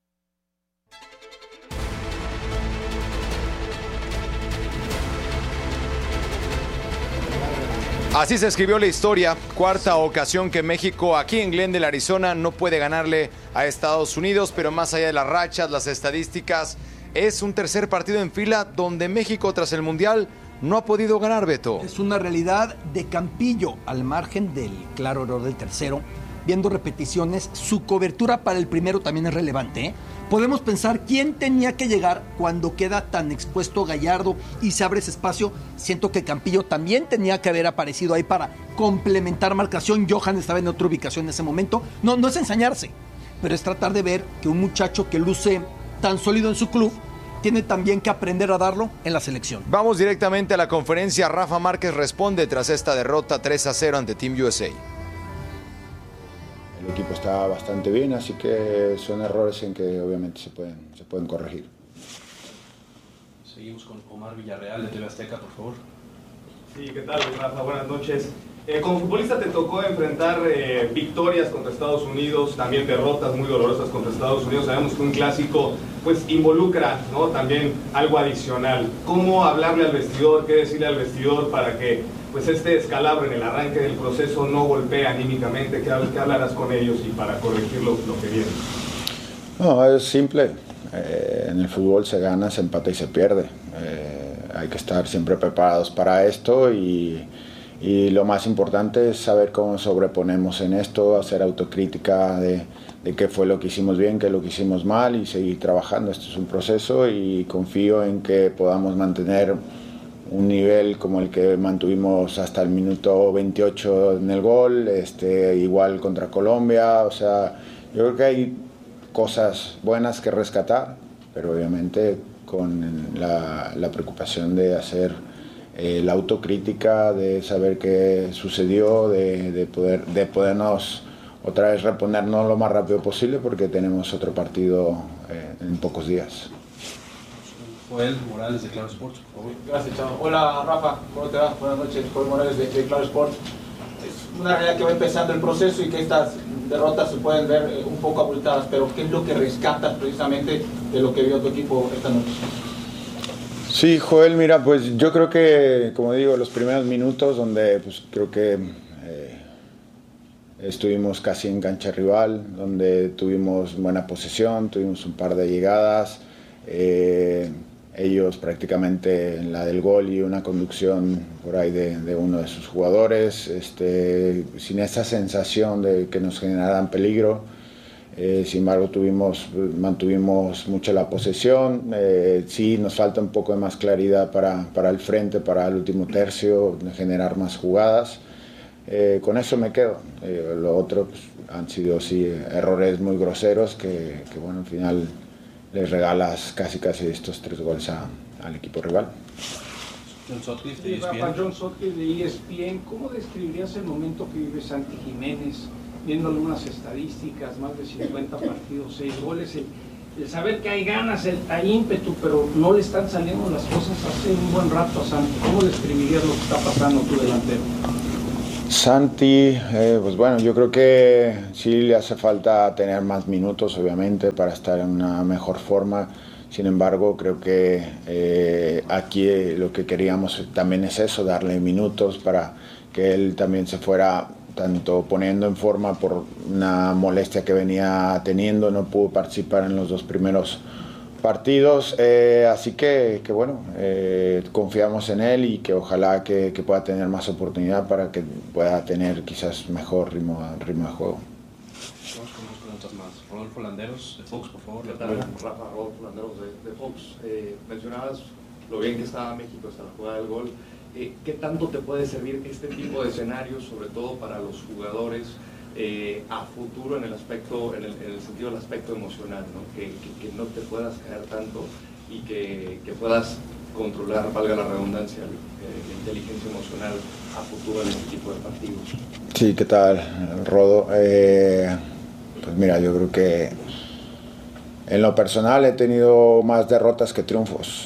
Así se escribió la historia. Cuarta ocasión que México aquí en Glendale, Arizona, no puede ganarle a Estados Unidos, pero más allá de las rachas, las estadísticas, es un tercer partido en fila donde México, tras el Mundial, no ha podido ganar, Beto. Es una realidad de Campillo, al margen del claro error del tercero. Viendo repeticiones, su cobertura para el primero también es relevante, ¿eh? Podemos pensar quién tenía que llegar cuando queda tan expuesto Gallardo y se abre ese espacio. Siento que Campillo también tenía que haber aparecido ahí para complementar marcación. Johan estaba en otra ubicación en ese momento. No es ensañarse, pero es tratar de ver que un muchacho que luce tan sólido en su club tiene también que aprender a darlo en la selección. Vamos directamente a la conferencia. Rafa Márquez responde tras esta derrota 3-0 ante Team USA. El equipo está bastante bien, así que son errores en que obviamente se pueden corregir. Seguimos con Omar Villarreal de TV Azteca, por favor. Sí, ¿qué tal, Rafa? Buenas noches. Como futbolista te tocó enfrentar victorias contra Estados Unidos, también derrotas muy dolorosas contra Estados Unidos. Sabemos que un clásico pues involucra, ¿no?, también algo adicional. ¿Cómo hablarle al vestidor, qué decirle al vestidor para que pues este descalabro en el arranque del proceso no golpee anímicamente? ¿Qué hablarás con ellos y para corregir lo que viene? No, es simple. En el fútbol se gana, se empata y se pierde. Hay que estar siempre preparados para esto y lo más importante es saber cómo sobreponemos en esto, hacer autocrítica de qué fue lo que hicimos bien, qué es lo que hicimos mal y seguir trabajando. Esto es un proceso y confío en que podamos mantener un nivel como el que mantuvimos hasta el minuto 28 en el gol, igual contra Colombia. O sea, yo creo que hay cosas buenas que rescatar, pero obviamente con la preocupación de hacer la autocrítica, de saber qué sucedió, de podernos otra vez reponernos lo más rápido posible porque tenemos otro partido en pocos días. Joel Morales de Claro Sports, por favor. Gracias, Chavo. Hola, Rafa, ¿cómo te va? Buenas noches, Joel Morales de Claro Sports. Es una realidad que va empezando el proceso y que estas derrotas se pueden ver un poco abultadas, pero ¿qué es lo que rescatas precisamente de lo que vio tu equipo esta noche? Sí, Joel, mira, pues yo creo que, como digo, los primeros minutos donde pues creo que estuvimos casi en cancha rival, donde tuvimos buena posesión, tuvimos un par de llegadas, ellos prácticamente en la del gol y una conducción por ahí de uno de sus jugadores, sin esa sensación de que nos generaran peligro. Sin embargo, mantuvimos mucho la posesión. Sí, nos falta un poco de más claridad para el frente, para el último tercio, de generar más jugadas. Con eso me quedo. Lo otro pues, han sido sí, errores muy groseros que bueno, al final les regalas casi estos 3 goles al equipo rival. John Sutcliffe de ESPN. John Sutcliffe de ESPN. ¿Cómo describirías el momento que vive Santi Jiménez? Viendo algunas estadísticas, más de 50 partidos, 6 goles, el saber que hay ganas, hay ímpetu, pero no le están saliendo las cosas hace un buen rato a Santi. ¿Cómo describirías lo que está pasando tu delantero? Santi, pues bueno, yo creo que sí le hace falta tener más minutos, obviamente, para estar en una mejor forma. Sin embargo, creo que aquí lo que queríamos también es eso, darle minutos para que él también se fuera tanto poniendo en forma por una molestia que venía teniendo. No pudo participar en los 2 primeros partidos, así que bueno, confiamos en él y que ojalá que pueda tener más oportunidad para que pueda tener quizás mejor ritmo de juego. Vamos con 2 preguntas más. Rodolfo Landeros de Fox, por favor. ¿Qué tal, Rafa? Rodolfo Landeros de Fox. Mencionabas lo bien que estaba México hasta la jugada del gol. ¿Qué tanto te puede servir este tipo de escenarios, sobre todo para los jugadores a futuro en el sentido del aspecto emocional, ¿no? Que no te puedas caer tanto y que puedas controlar, valga la redundancia, la inteligencia emocional a futuro en este tipo de partidos? Sí, ¿qué tal, Rodo? Pues mira, yo creo que en lo personal he tenido más derrotas que triunfos.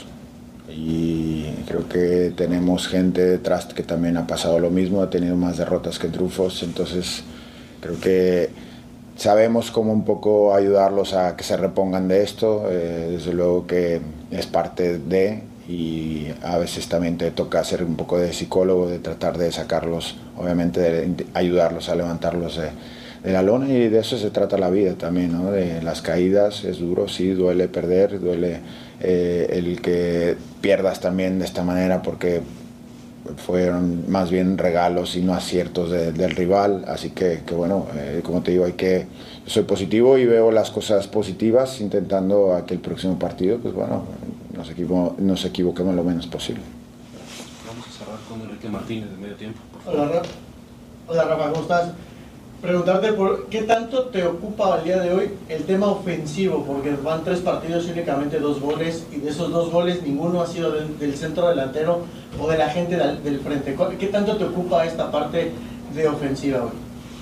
Y creo que tenemos gente detrás que también ha pasado lo mismo, ha tenido más derrotas que triunfos, entonces creo que sabemos cómo un poco ayudarlos a que se repongan de esto. Desde luego que es parte de, y a veces también te toca hacer un poco de psicólogo, de tratar de sacarlos, obviamente de ayudarlos a levantarlos de la lona, y de eso se trata la vida también, ¿no? De las caídas, es duro, sí, duele perder, duele el que pierdas también de esta manera, porque fueron más bien regalos y no aciertos del rival, así que bueno, como te digo, yo soy positivo y veo las cosas positivas, intentando a que el próximo partido, pues bueno, nos equivoquemos lo menos posible. Vamos a cerrar con Enrique Martínez de Medio Tiempo, por favor. Hola Rafa, ¿cómo estás? Preguntarte por qué tanto te ocupa al día de hoy el tema ofensivo, porque van 3 partidos y únicamente 2 goles, y de esos 2 goles ninguno ha sido del centro delantero o de la gente del frente. ¿Qué tanto te ocupa esta parte de ofensiva hoy?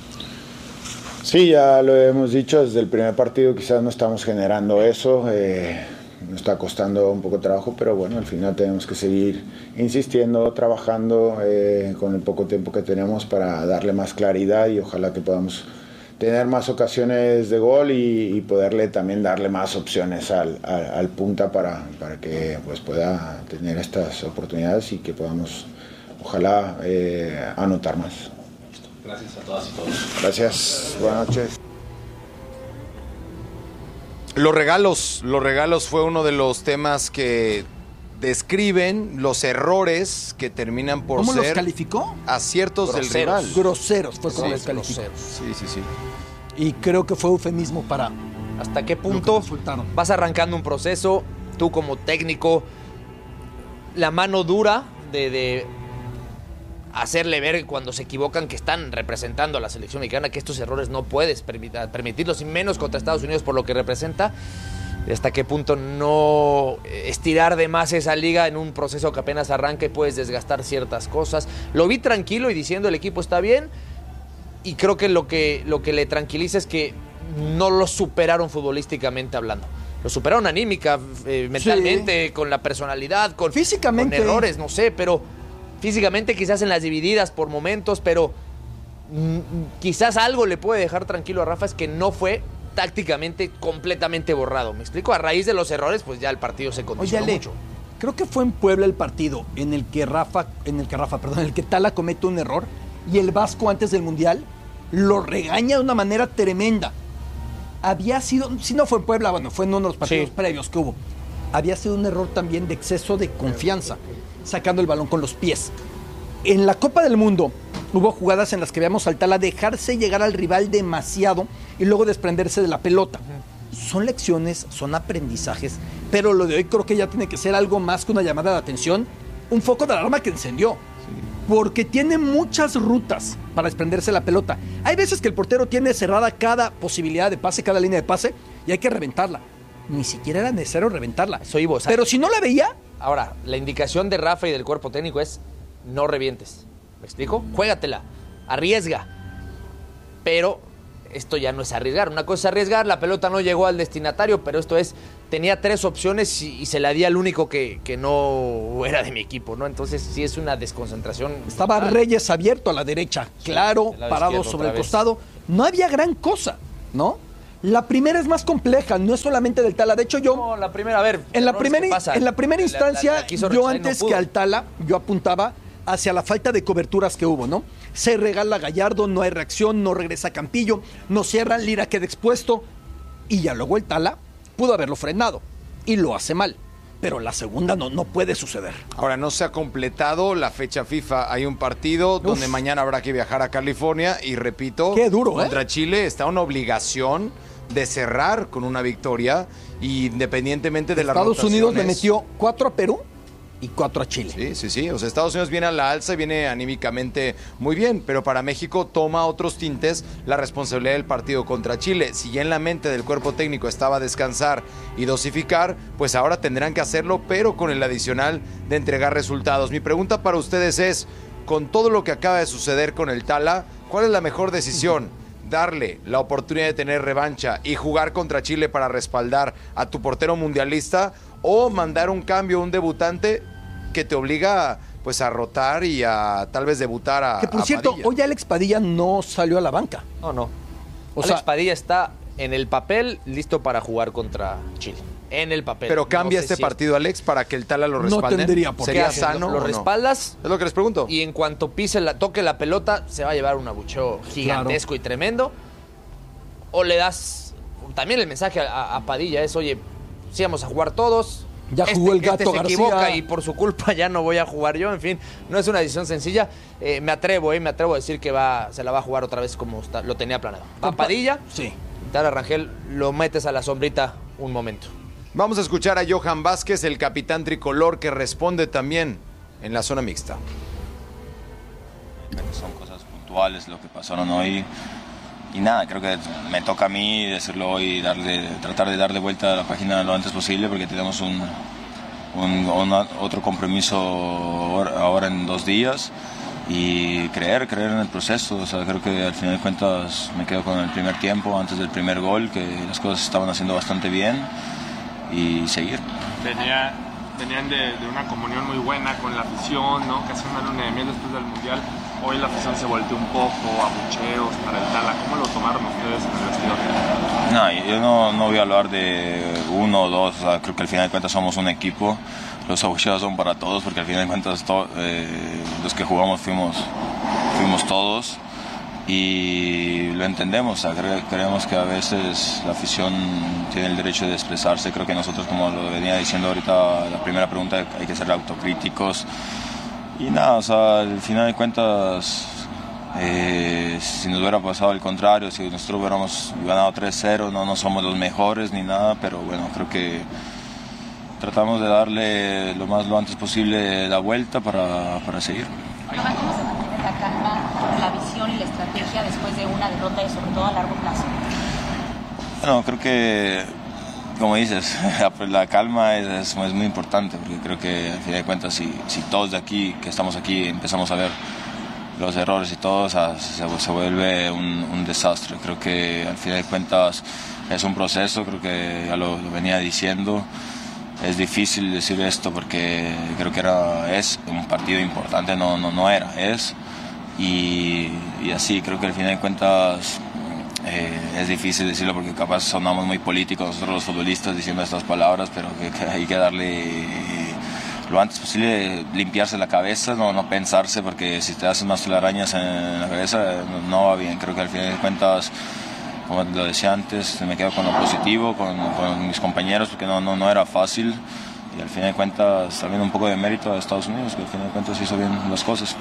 Sí, ya lo hemos dicho desde el primer partido, quizás no estamos generando eso, nos está costando un poco de trabajo, pero bueno, al final tenemos que seguir insistiendo, trabajando con el poco tiempo que tenemos para darle más claridad, y ojalá que podamos tener más ocasiones de gol y poderle también darle más opciones al punta para que pues pueda tener estas oportunidades y que podamos ojalá anotar más. Gracias a todas y todos. Gracias, buenas noches. Los regalos fue uno de los temas que describen los errores que terminan por ¿Cómo ser... los calificó? Aciertos groseros. del rival. Groseros fue como los calificó. Sí. Y creo que fue eufemismo para... ¿Hasta qué punto vas arrancando un proceso, tú como técnico, la mano dura de hacerle ver cuando se equivocan que están representando a la selección mexicana, que estos errores no puedes permitirlos, y menos contra Estados Unidos por lo que representa? ¿Hasta qué punto no estirar de más esa liga en un proceso que apenas arranca y puedes desgastar ciertas cosas? Lo vi tranquilo y diciendo el equipo está bien, y creo que lo que le tranquiliza es que no lo superaron futbolísticamente hablando. Lo superaron anímica, mentalmente, con la personalidad, físicamente, con errores, no sé, pero físicamente quizás en las divididas por momentos, pero quizás algo le puede dejar tranquilo a Rafa, es que no fue tácticamente completamente borrado. ¿Me explico? A raíz de los errores, pues ya el partido se condicionó mucho. Creo que fue en Puebla el partido en el que Tala comete un error y el Vasco antes del Mundial lo regaña de una manera tremenda. Había sido, si no fue en Puebla, bueno, fue en uno de los partidos previos que hubo. Había sido un error también de exceso de confianza, sacando el balón con los pies. En la Copa del Mundo, Hubo jugadas en las que veíamos al Tala dejarse llegar al rival demasiado y luego desprenderse de la pelota. Son lecciones, son aprendizajes, pero lo de hoy creo que ya tiene que ser algo más que una llamada de atención, un foco de alarma que encendió. Porque tiene muchas rutas para desprenderse la pelota. Hay veces que el portero tiene cerrada cada posibilidad de pase, cada línea de pase, y hay que reventarla. Ni siquiera era necesario reventarla. Pero si no la veía... Ahora, la indicación de Rafa y del cuerpo técnico es no revientes. ¿Me explico? Juégatela, arriesga. Pero esto ya no es arriesgar. Una cosa es arriesgar, la pelota no llegó al destinatario, pero esto es... Tenía 3 opciones y se la di al único que no era de mi equipo, ¿no? Entonces sí es una desconcentración. Estaba Reyes abierto a la derecha, claro, parado sobre el costado. No había gran cosa, ¿no? La primera es más compleja, no es solamente del Tala. De hecho, yo... No, la primera, a ver... En la primera instancia, yo antes que al Tala, yo apuntaba hacia la falta de coberturas que hubo, ¿no? Se regala Gallardo, no hay reacción, no regresa Campillo, no cierran, Lira queda expuesto. Y ya luego el Tala pudo haberlo frenado y lo hace mal. Pero la segunda no puede suceder. Ahora, no se ha completado la fecha FIFA. Hay un partido donde mañana habrá que viajar a California y repito, qué duro, contra Chile está una obligación de cerrar con una victoria independientemente de las rotaciones. Estados Unidos le metió 4 a Perú y 4 a Chile. Sí. O sea, Estados Unidos viene a la alza y viene anímicamente muy bien, pero para México toma otros tintes la responsabilidad del partido contra Chile. Si ya en la mente del cuerpo técnico estaba descansar y dosificar, pues ahora tendrán que hacerlo, pero con el adicional de entregar resultados. Mi pregunta para ustedes es, con todo lo que acaba de suceder con el Tala, ¿cuál es la mejor decisión? ¿Darle la oportunidad de tener revancha y jugar contra Chile para respaldar a tu portero mundialista o mandar un cambio, un debutante que te obliga pues a rotar y a tal vez debutar a Que por cierto, Padilla? hoy Alex Padilla no salió a la banca. No. Alex Padilla está en el papel listo para jugar contra Chile. En el papel. Pero cambia este partido, Alex, para que el Tala lo respalde. No tendría por qué. ¿Sería sano Lo o no? respaldas. Es lo que les pregunto. Y en cuanto toque la pelota, se va a llevar un abucheo gigantesco y tremendo. O le das también el mensaje a Padilla es, oye, sí vamos a jugar todos. Ya jugó el Gato se García. equivoca y por su culpa ya no voy a jugar yo. En fin, no es una decisión sencilla. Me atrevo a decir que se la va a jugar otra vez como lo tenía planeado. A Padilla, sí. Tala Rangel, lo metes a la sombrita un momento. Vamos a escuchar a Johan Vázquez, el capitán tricolor, que responde también en la zona mixta. Son cosas puntuales lo que pasaron hoy. Y nada, creo que me toca a mí decirlo hoy, tratar de darle vuelta a la página lo antes posible, porque tenemos otro compromiso ahora en 2 días. Y creer en el proceso. O sea, creo que al final de cuentas me quedo con el primer tiempo, antes del primer gol, que las cosas se estaban haciendo bastante bien, y seguir. Venían de una comunión muy buena con la afición, ¿no? Casi una luna de miel después del Mundial. Hoy la afición se volteó un poco, abucheos para el Tala. ¿Cómo lo tomaron ustedes en el vestidor? No, yo no voy a hablar de 1 o 2. O sea, creo que al final de cuentas somos un equipo. Los abucheos son para todos, porque al final de cuentas los que jugamos fuimos todos. Y lo entendemos, o sea, creemos que a veces la afición tiene el derecho de expresarse. Creo que nosotros, como lo venía diciendo ahorita la primera pregunta, hay que ser autocríticos. Y nada, o sea, al final de cuentas, si nos hubiera pasado al contrario, si nosotros hubiéramos ganado 3-0, no somos los mejores ni nada, pero bueno, creo que tratamos de darle lo antes posible la vuelta para seguir. ¿Cómo se mantiene la calma, la visión y la estrategia después de una derrota y sobre todo a largo plazo? Bueno, creo que, como dices, la calma es muy importante, porque creo que al final de cuentas si todos de aquí, que estamos aquí, empezamos a ver los errores y todo, o sea, se vuelve un desastre. Creo que al final de cuentas es un proceso, creo que ya lo venía diciendo. Es difícil decir esto porque creo que es un partido importante, no era, es. Y así, creo que al final de cuentas es difícil decirlo porque capaz sonamos muy políticos nosotros los futbolistas diciendo estas palabras, pero que hay que darle lo antes posible, limpiarse la cabeza, no pensarse, porque si te hacen unas telarañas en la cabeza no va bien. Creo que al final de cuentas, como lo decía antes, me quedo con lo positivo, con mis compañeros, porque no era fácil. Y al final de cuentas también un poco de mérito a Estados Unidos, que al final de cuentas hizo bien las cosas.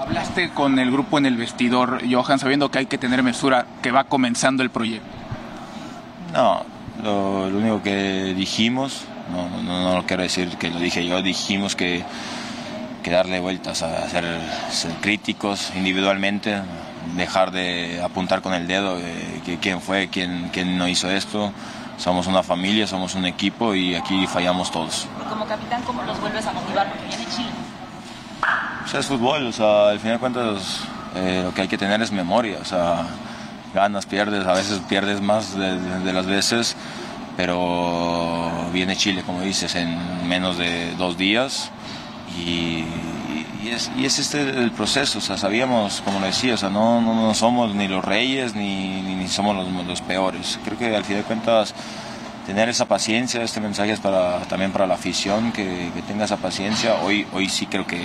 ¿Hablaste con el grupo en el vestidor, Johan, sabiendo que hay que tener mesura, que va comenzando el proyecto? No, lo único que dijimos, no quiero decir que lo dije yo, dijimos que darle vueltas a ser críticos individualmente, dejar de apuntar con el dedo quién fue, quién no hizo esto. Somos una familia, somos un equipo y aquí fallamos todos. Como capitán, ¿cómo los vuelves a motivar? Porque viene Chile. O sea, es fútbol, o sea, al final de cuentas lo que hay que tener es memoria, o sea, ganas, pierdes, a veces pierdes más de las veces, pero viene Chile, como dices, en menos de 2 días y es el proceso, o sea, sabíamos, como lo decía, o sea, no somos ni los reyes ni somos los peores. Creo que al fin de cuentas tener esa paciencia, este mensaje es también para la afición, que tenga esa paciencia. Hoy sí creo que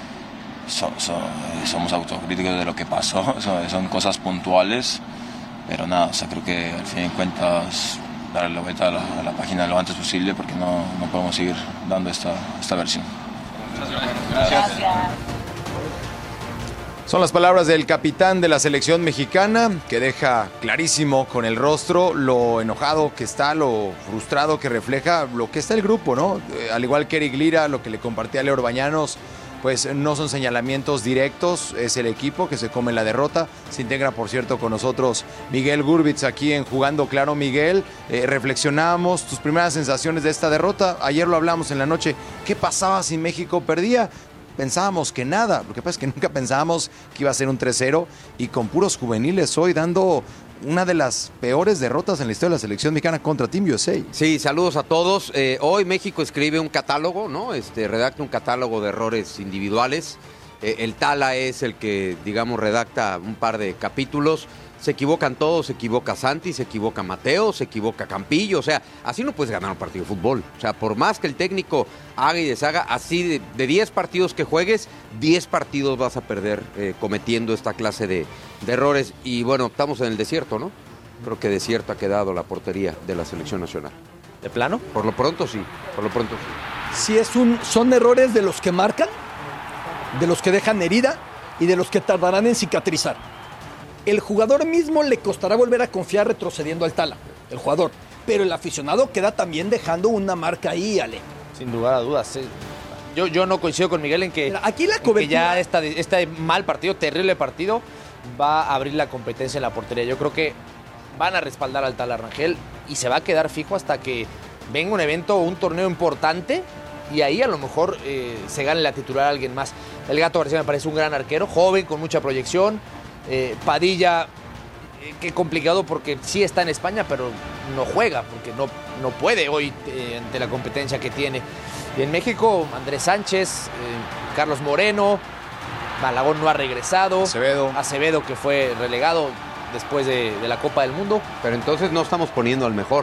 somos autocríticos de lo que pasó, son cosas puntuales, pero nada, o sea, creo que al fin de cuentas darle la vuelta a la página lo antes posible porque no podemos seguir dando esta versión. Gracias. Son las palabras del capitán de la selección mexicana, que deja clarísimo con el rostro lo enojado que está, lo frustrado que refleja lo que está el grupo, ¿no? Al igual que Eric Lira, lo que le compartía a Leo Orbañanos, pues no son señalamientos directos, es el equipo que se come la derrota. Se integra, por cierto, con nosotros Miguel Gurbitz aquí en Jugando Claro. Miguel, reflexionábamos tus primeras sensaciones de esta derrota. Ayer lo hablamos en la noche. ¿Qué pasaba si México perdía? Pensábamos que nada. Lo que pasa es que nunca pensábamos que iba a ser un 3-0 y con puros juveniles hoy dando una de las peores derrotas en la historia de la selección mexicana contra Team USA. Sí, saludos a todos. Hoy México escribe un catálogo, ¿no? Redacta un catálogo de errores individuales. El Tala es el que, digamos, redacta un par de capítulos. Se equivocan todos, se equivoca Santi, se equivoca Mateo, se equivoca Campillo. O sea, así no puedes ganar un partido de fútbol. O sea, por más que el técnico haga y deshaga, así de 10 partidos que juegues, 10 partidos vas a perder cometiendo esta clase de errores. Y bueno, estamos en el desierto, ¿no? Creo que desierto ha quedado la portería de la selección nacional. ¿De plano? Por lo pronto sí, Sí, son errores de los que marcan, de los que dejan herida y de los que tardarán en cicatrizar. El jugador mismo le costará volver a confiar retrocediendo al Tala, el jugador. Pero el aficionado queda también dejando una marca ahí, Ale. Sin lugar a dudas. Sí. Yo no coincido con Miguel en que, aquí la cobertura... que ya este mal partido, terrible partido, va a abrir la competencia en la portería. Yo creo que van a respaldar al Tala Rangel y se va a quedar fijo hasta que venga un evento o un torneo importante y ahí a lo mejor se gane la titular a alguien más. El Gato García me parece un gran arquero, joven, con mucha proyección. Padilla, qué complicado porque sí está en España, pero no juega porque no puede hoy ante la competencia que tiene. Y en México, Andrés Sánchez, Carlos Moreno, Malagón no ha regresado. Acevedo que fue relegado después de la Copa del Mundo. Pero entonces no estamos poniendo al mejor.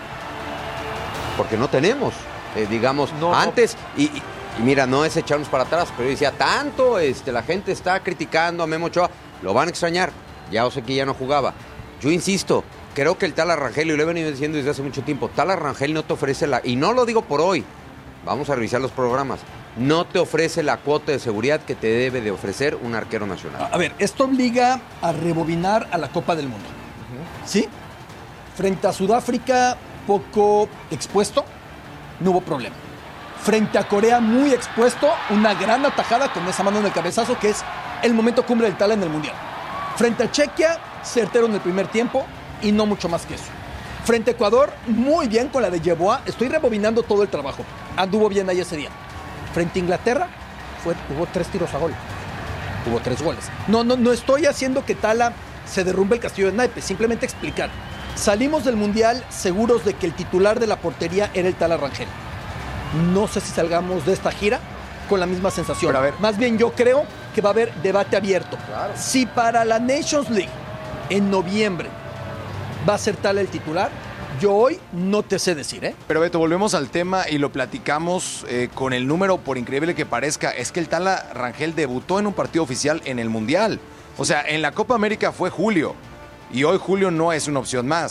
Porque no tenemos, digamos, antes... Y mira, no es echarnos para atrás, pero yo decía, tanto la gente está criticando a Memo Ochoa, lo van a extrañar, ya Osequi ya no jugaba. Yo insisto, creo que el Tala Rangel, y lo he venido diciendo desde hace mucho tiempo, Tala Rangel no te ofrece y no lo digo por hoy, vamos a revisar los programas, no te ofrece la cuota de seguridad que te debe de ofrecer un arquero nacional. A ver, esto obliga a rebobinar a la Copa del Mundo, ¿sí? Frente a Sudáfrica, poco expuesto, no hubo problema. Frente a Corea, muy expuesto, una gran atajada con esa mano en el cabezazo, que es el momento cumbre del Tala en el Mundial. Frente a Chequia, certero en el primer tiempo y no mucho más que eso. Frente a Ecuador, muy bien con la de Yeboah. Estoy rebobinando todo el trabajo. Anduvo bien ahí ese día. Frente a Inglaterra, hubo 3 tiros a gol. Hubo 3 goles. No estoy haciendo que Tala se derrumbe el castillo de naipes, simplemente explicar. Salimos del Mundial seguros de que el titular de la portería era el Tala Rangel. No sé si salgamos de esta gira con la misma sensación. Pero a ver, más bien yo creo que va a haber debate abierto. Claro. Si para la Nations League en noviembre va a ser Tala el titular, yo hoy no te sé decir, ¿eh? Pero Beto, volvemos al tema y lo platicamos con el número, por increíble que parezca. Es que el Tala Rangel debutó en un partido oficial en el Mundial. O sea, en la Copa América fue julio y hoy julio no es una opción más.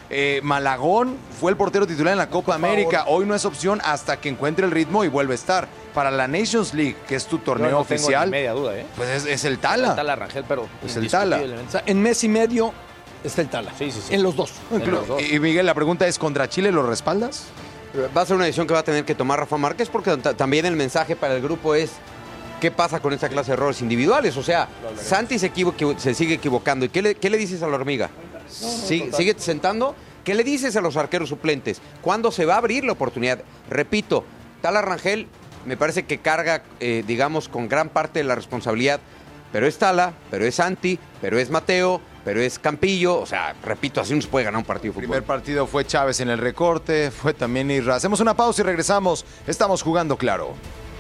Malagón fue el portero titular en la Copa América. Hoy no es opción hasta que encuentre el ritmo y vuelve a estar. Para la Nations League, que es tu torneo no oficial, tengo ni media duda, pues es el Tala. El Tala Rangel, pero es el Tala. O sea, en mes y medio está el Tala. Sí. En los dos. Y Miguel, la pregunta es, ¿contra Chile lo respaldas? Va a ser una decisión que va a tener que tomar Rafa Márquez, porque también el mensaje para el grupo es ¿qué pasa con esta clase de errores individuales? O sea, Santi se sigue equivocando. ¿Y qué le dices a la hormiga? ¿Sigue sentando? ¿Qué le dices a los arqueros suplentes? ¿Cuándo se va a abrir la oportunidad? Repito, Tala Rangel me parece que carga, digamos, con gran parte de la responsabilidad, pero es Tala, pero es Santi, pero es Mateo, pero es Campillo. O sea, repito, así no se puede ganar un partido de fútbol. El primer partido fue Chávez en el recorte, fue también Isra. Hacemos una pausa y regresamos. Estamos jugando claro.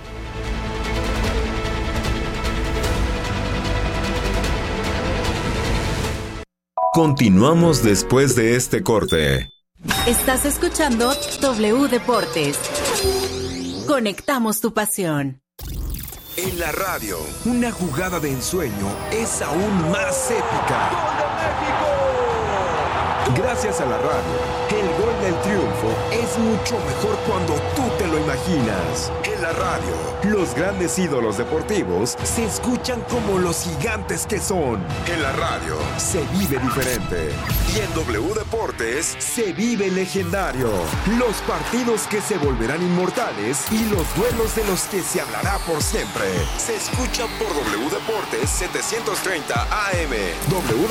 Continuamos después de este corte. Estás escuchando W Deportes. Conectamos tu pasión. En la radio, una jugada de ensueño es aún más épica. ¡Gol de México! Gracias a la radio, el gol del triunfo es mucho mejor cuando tú te lo imaginas. En la radio, los grandes ídolos deportivos se escuchan como los gigantes que son. En la radio se vive diferente. Y en W Deportes se vive legendario. Los partidos que se volverán inmortales y los duelos de los que se hablará por siempre. Se escuchan por W Deportes 730 AM.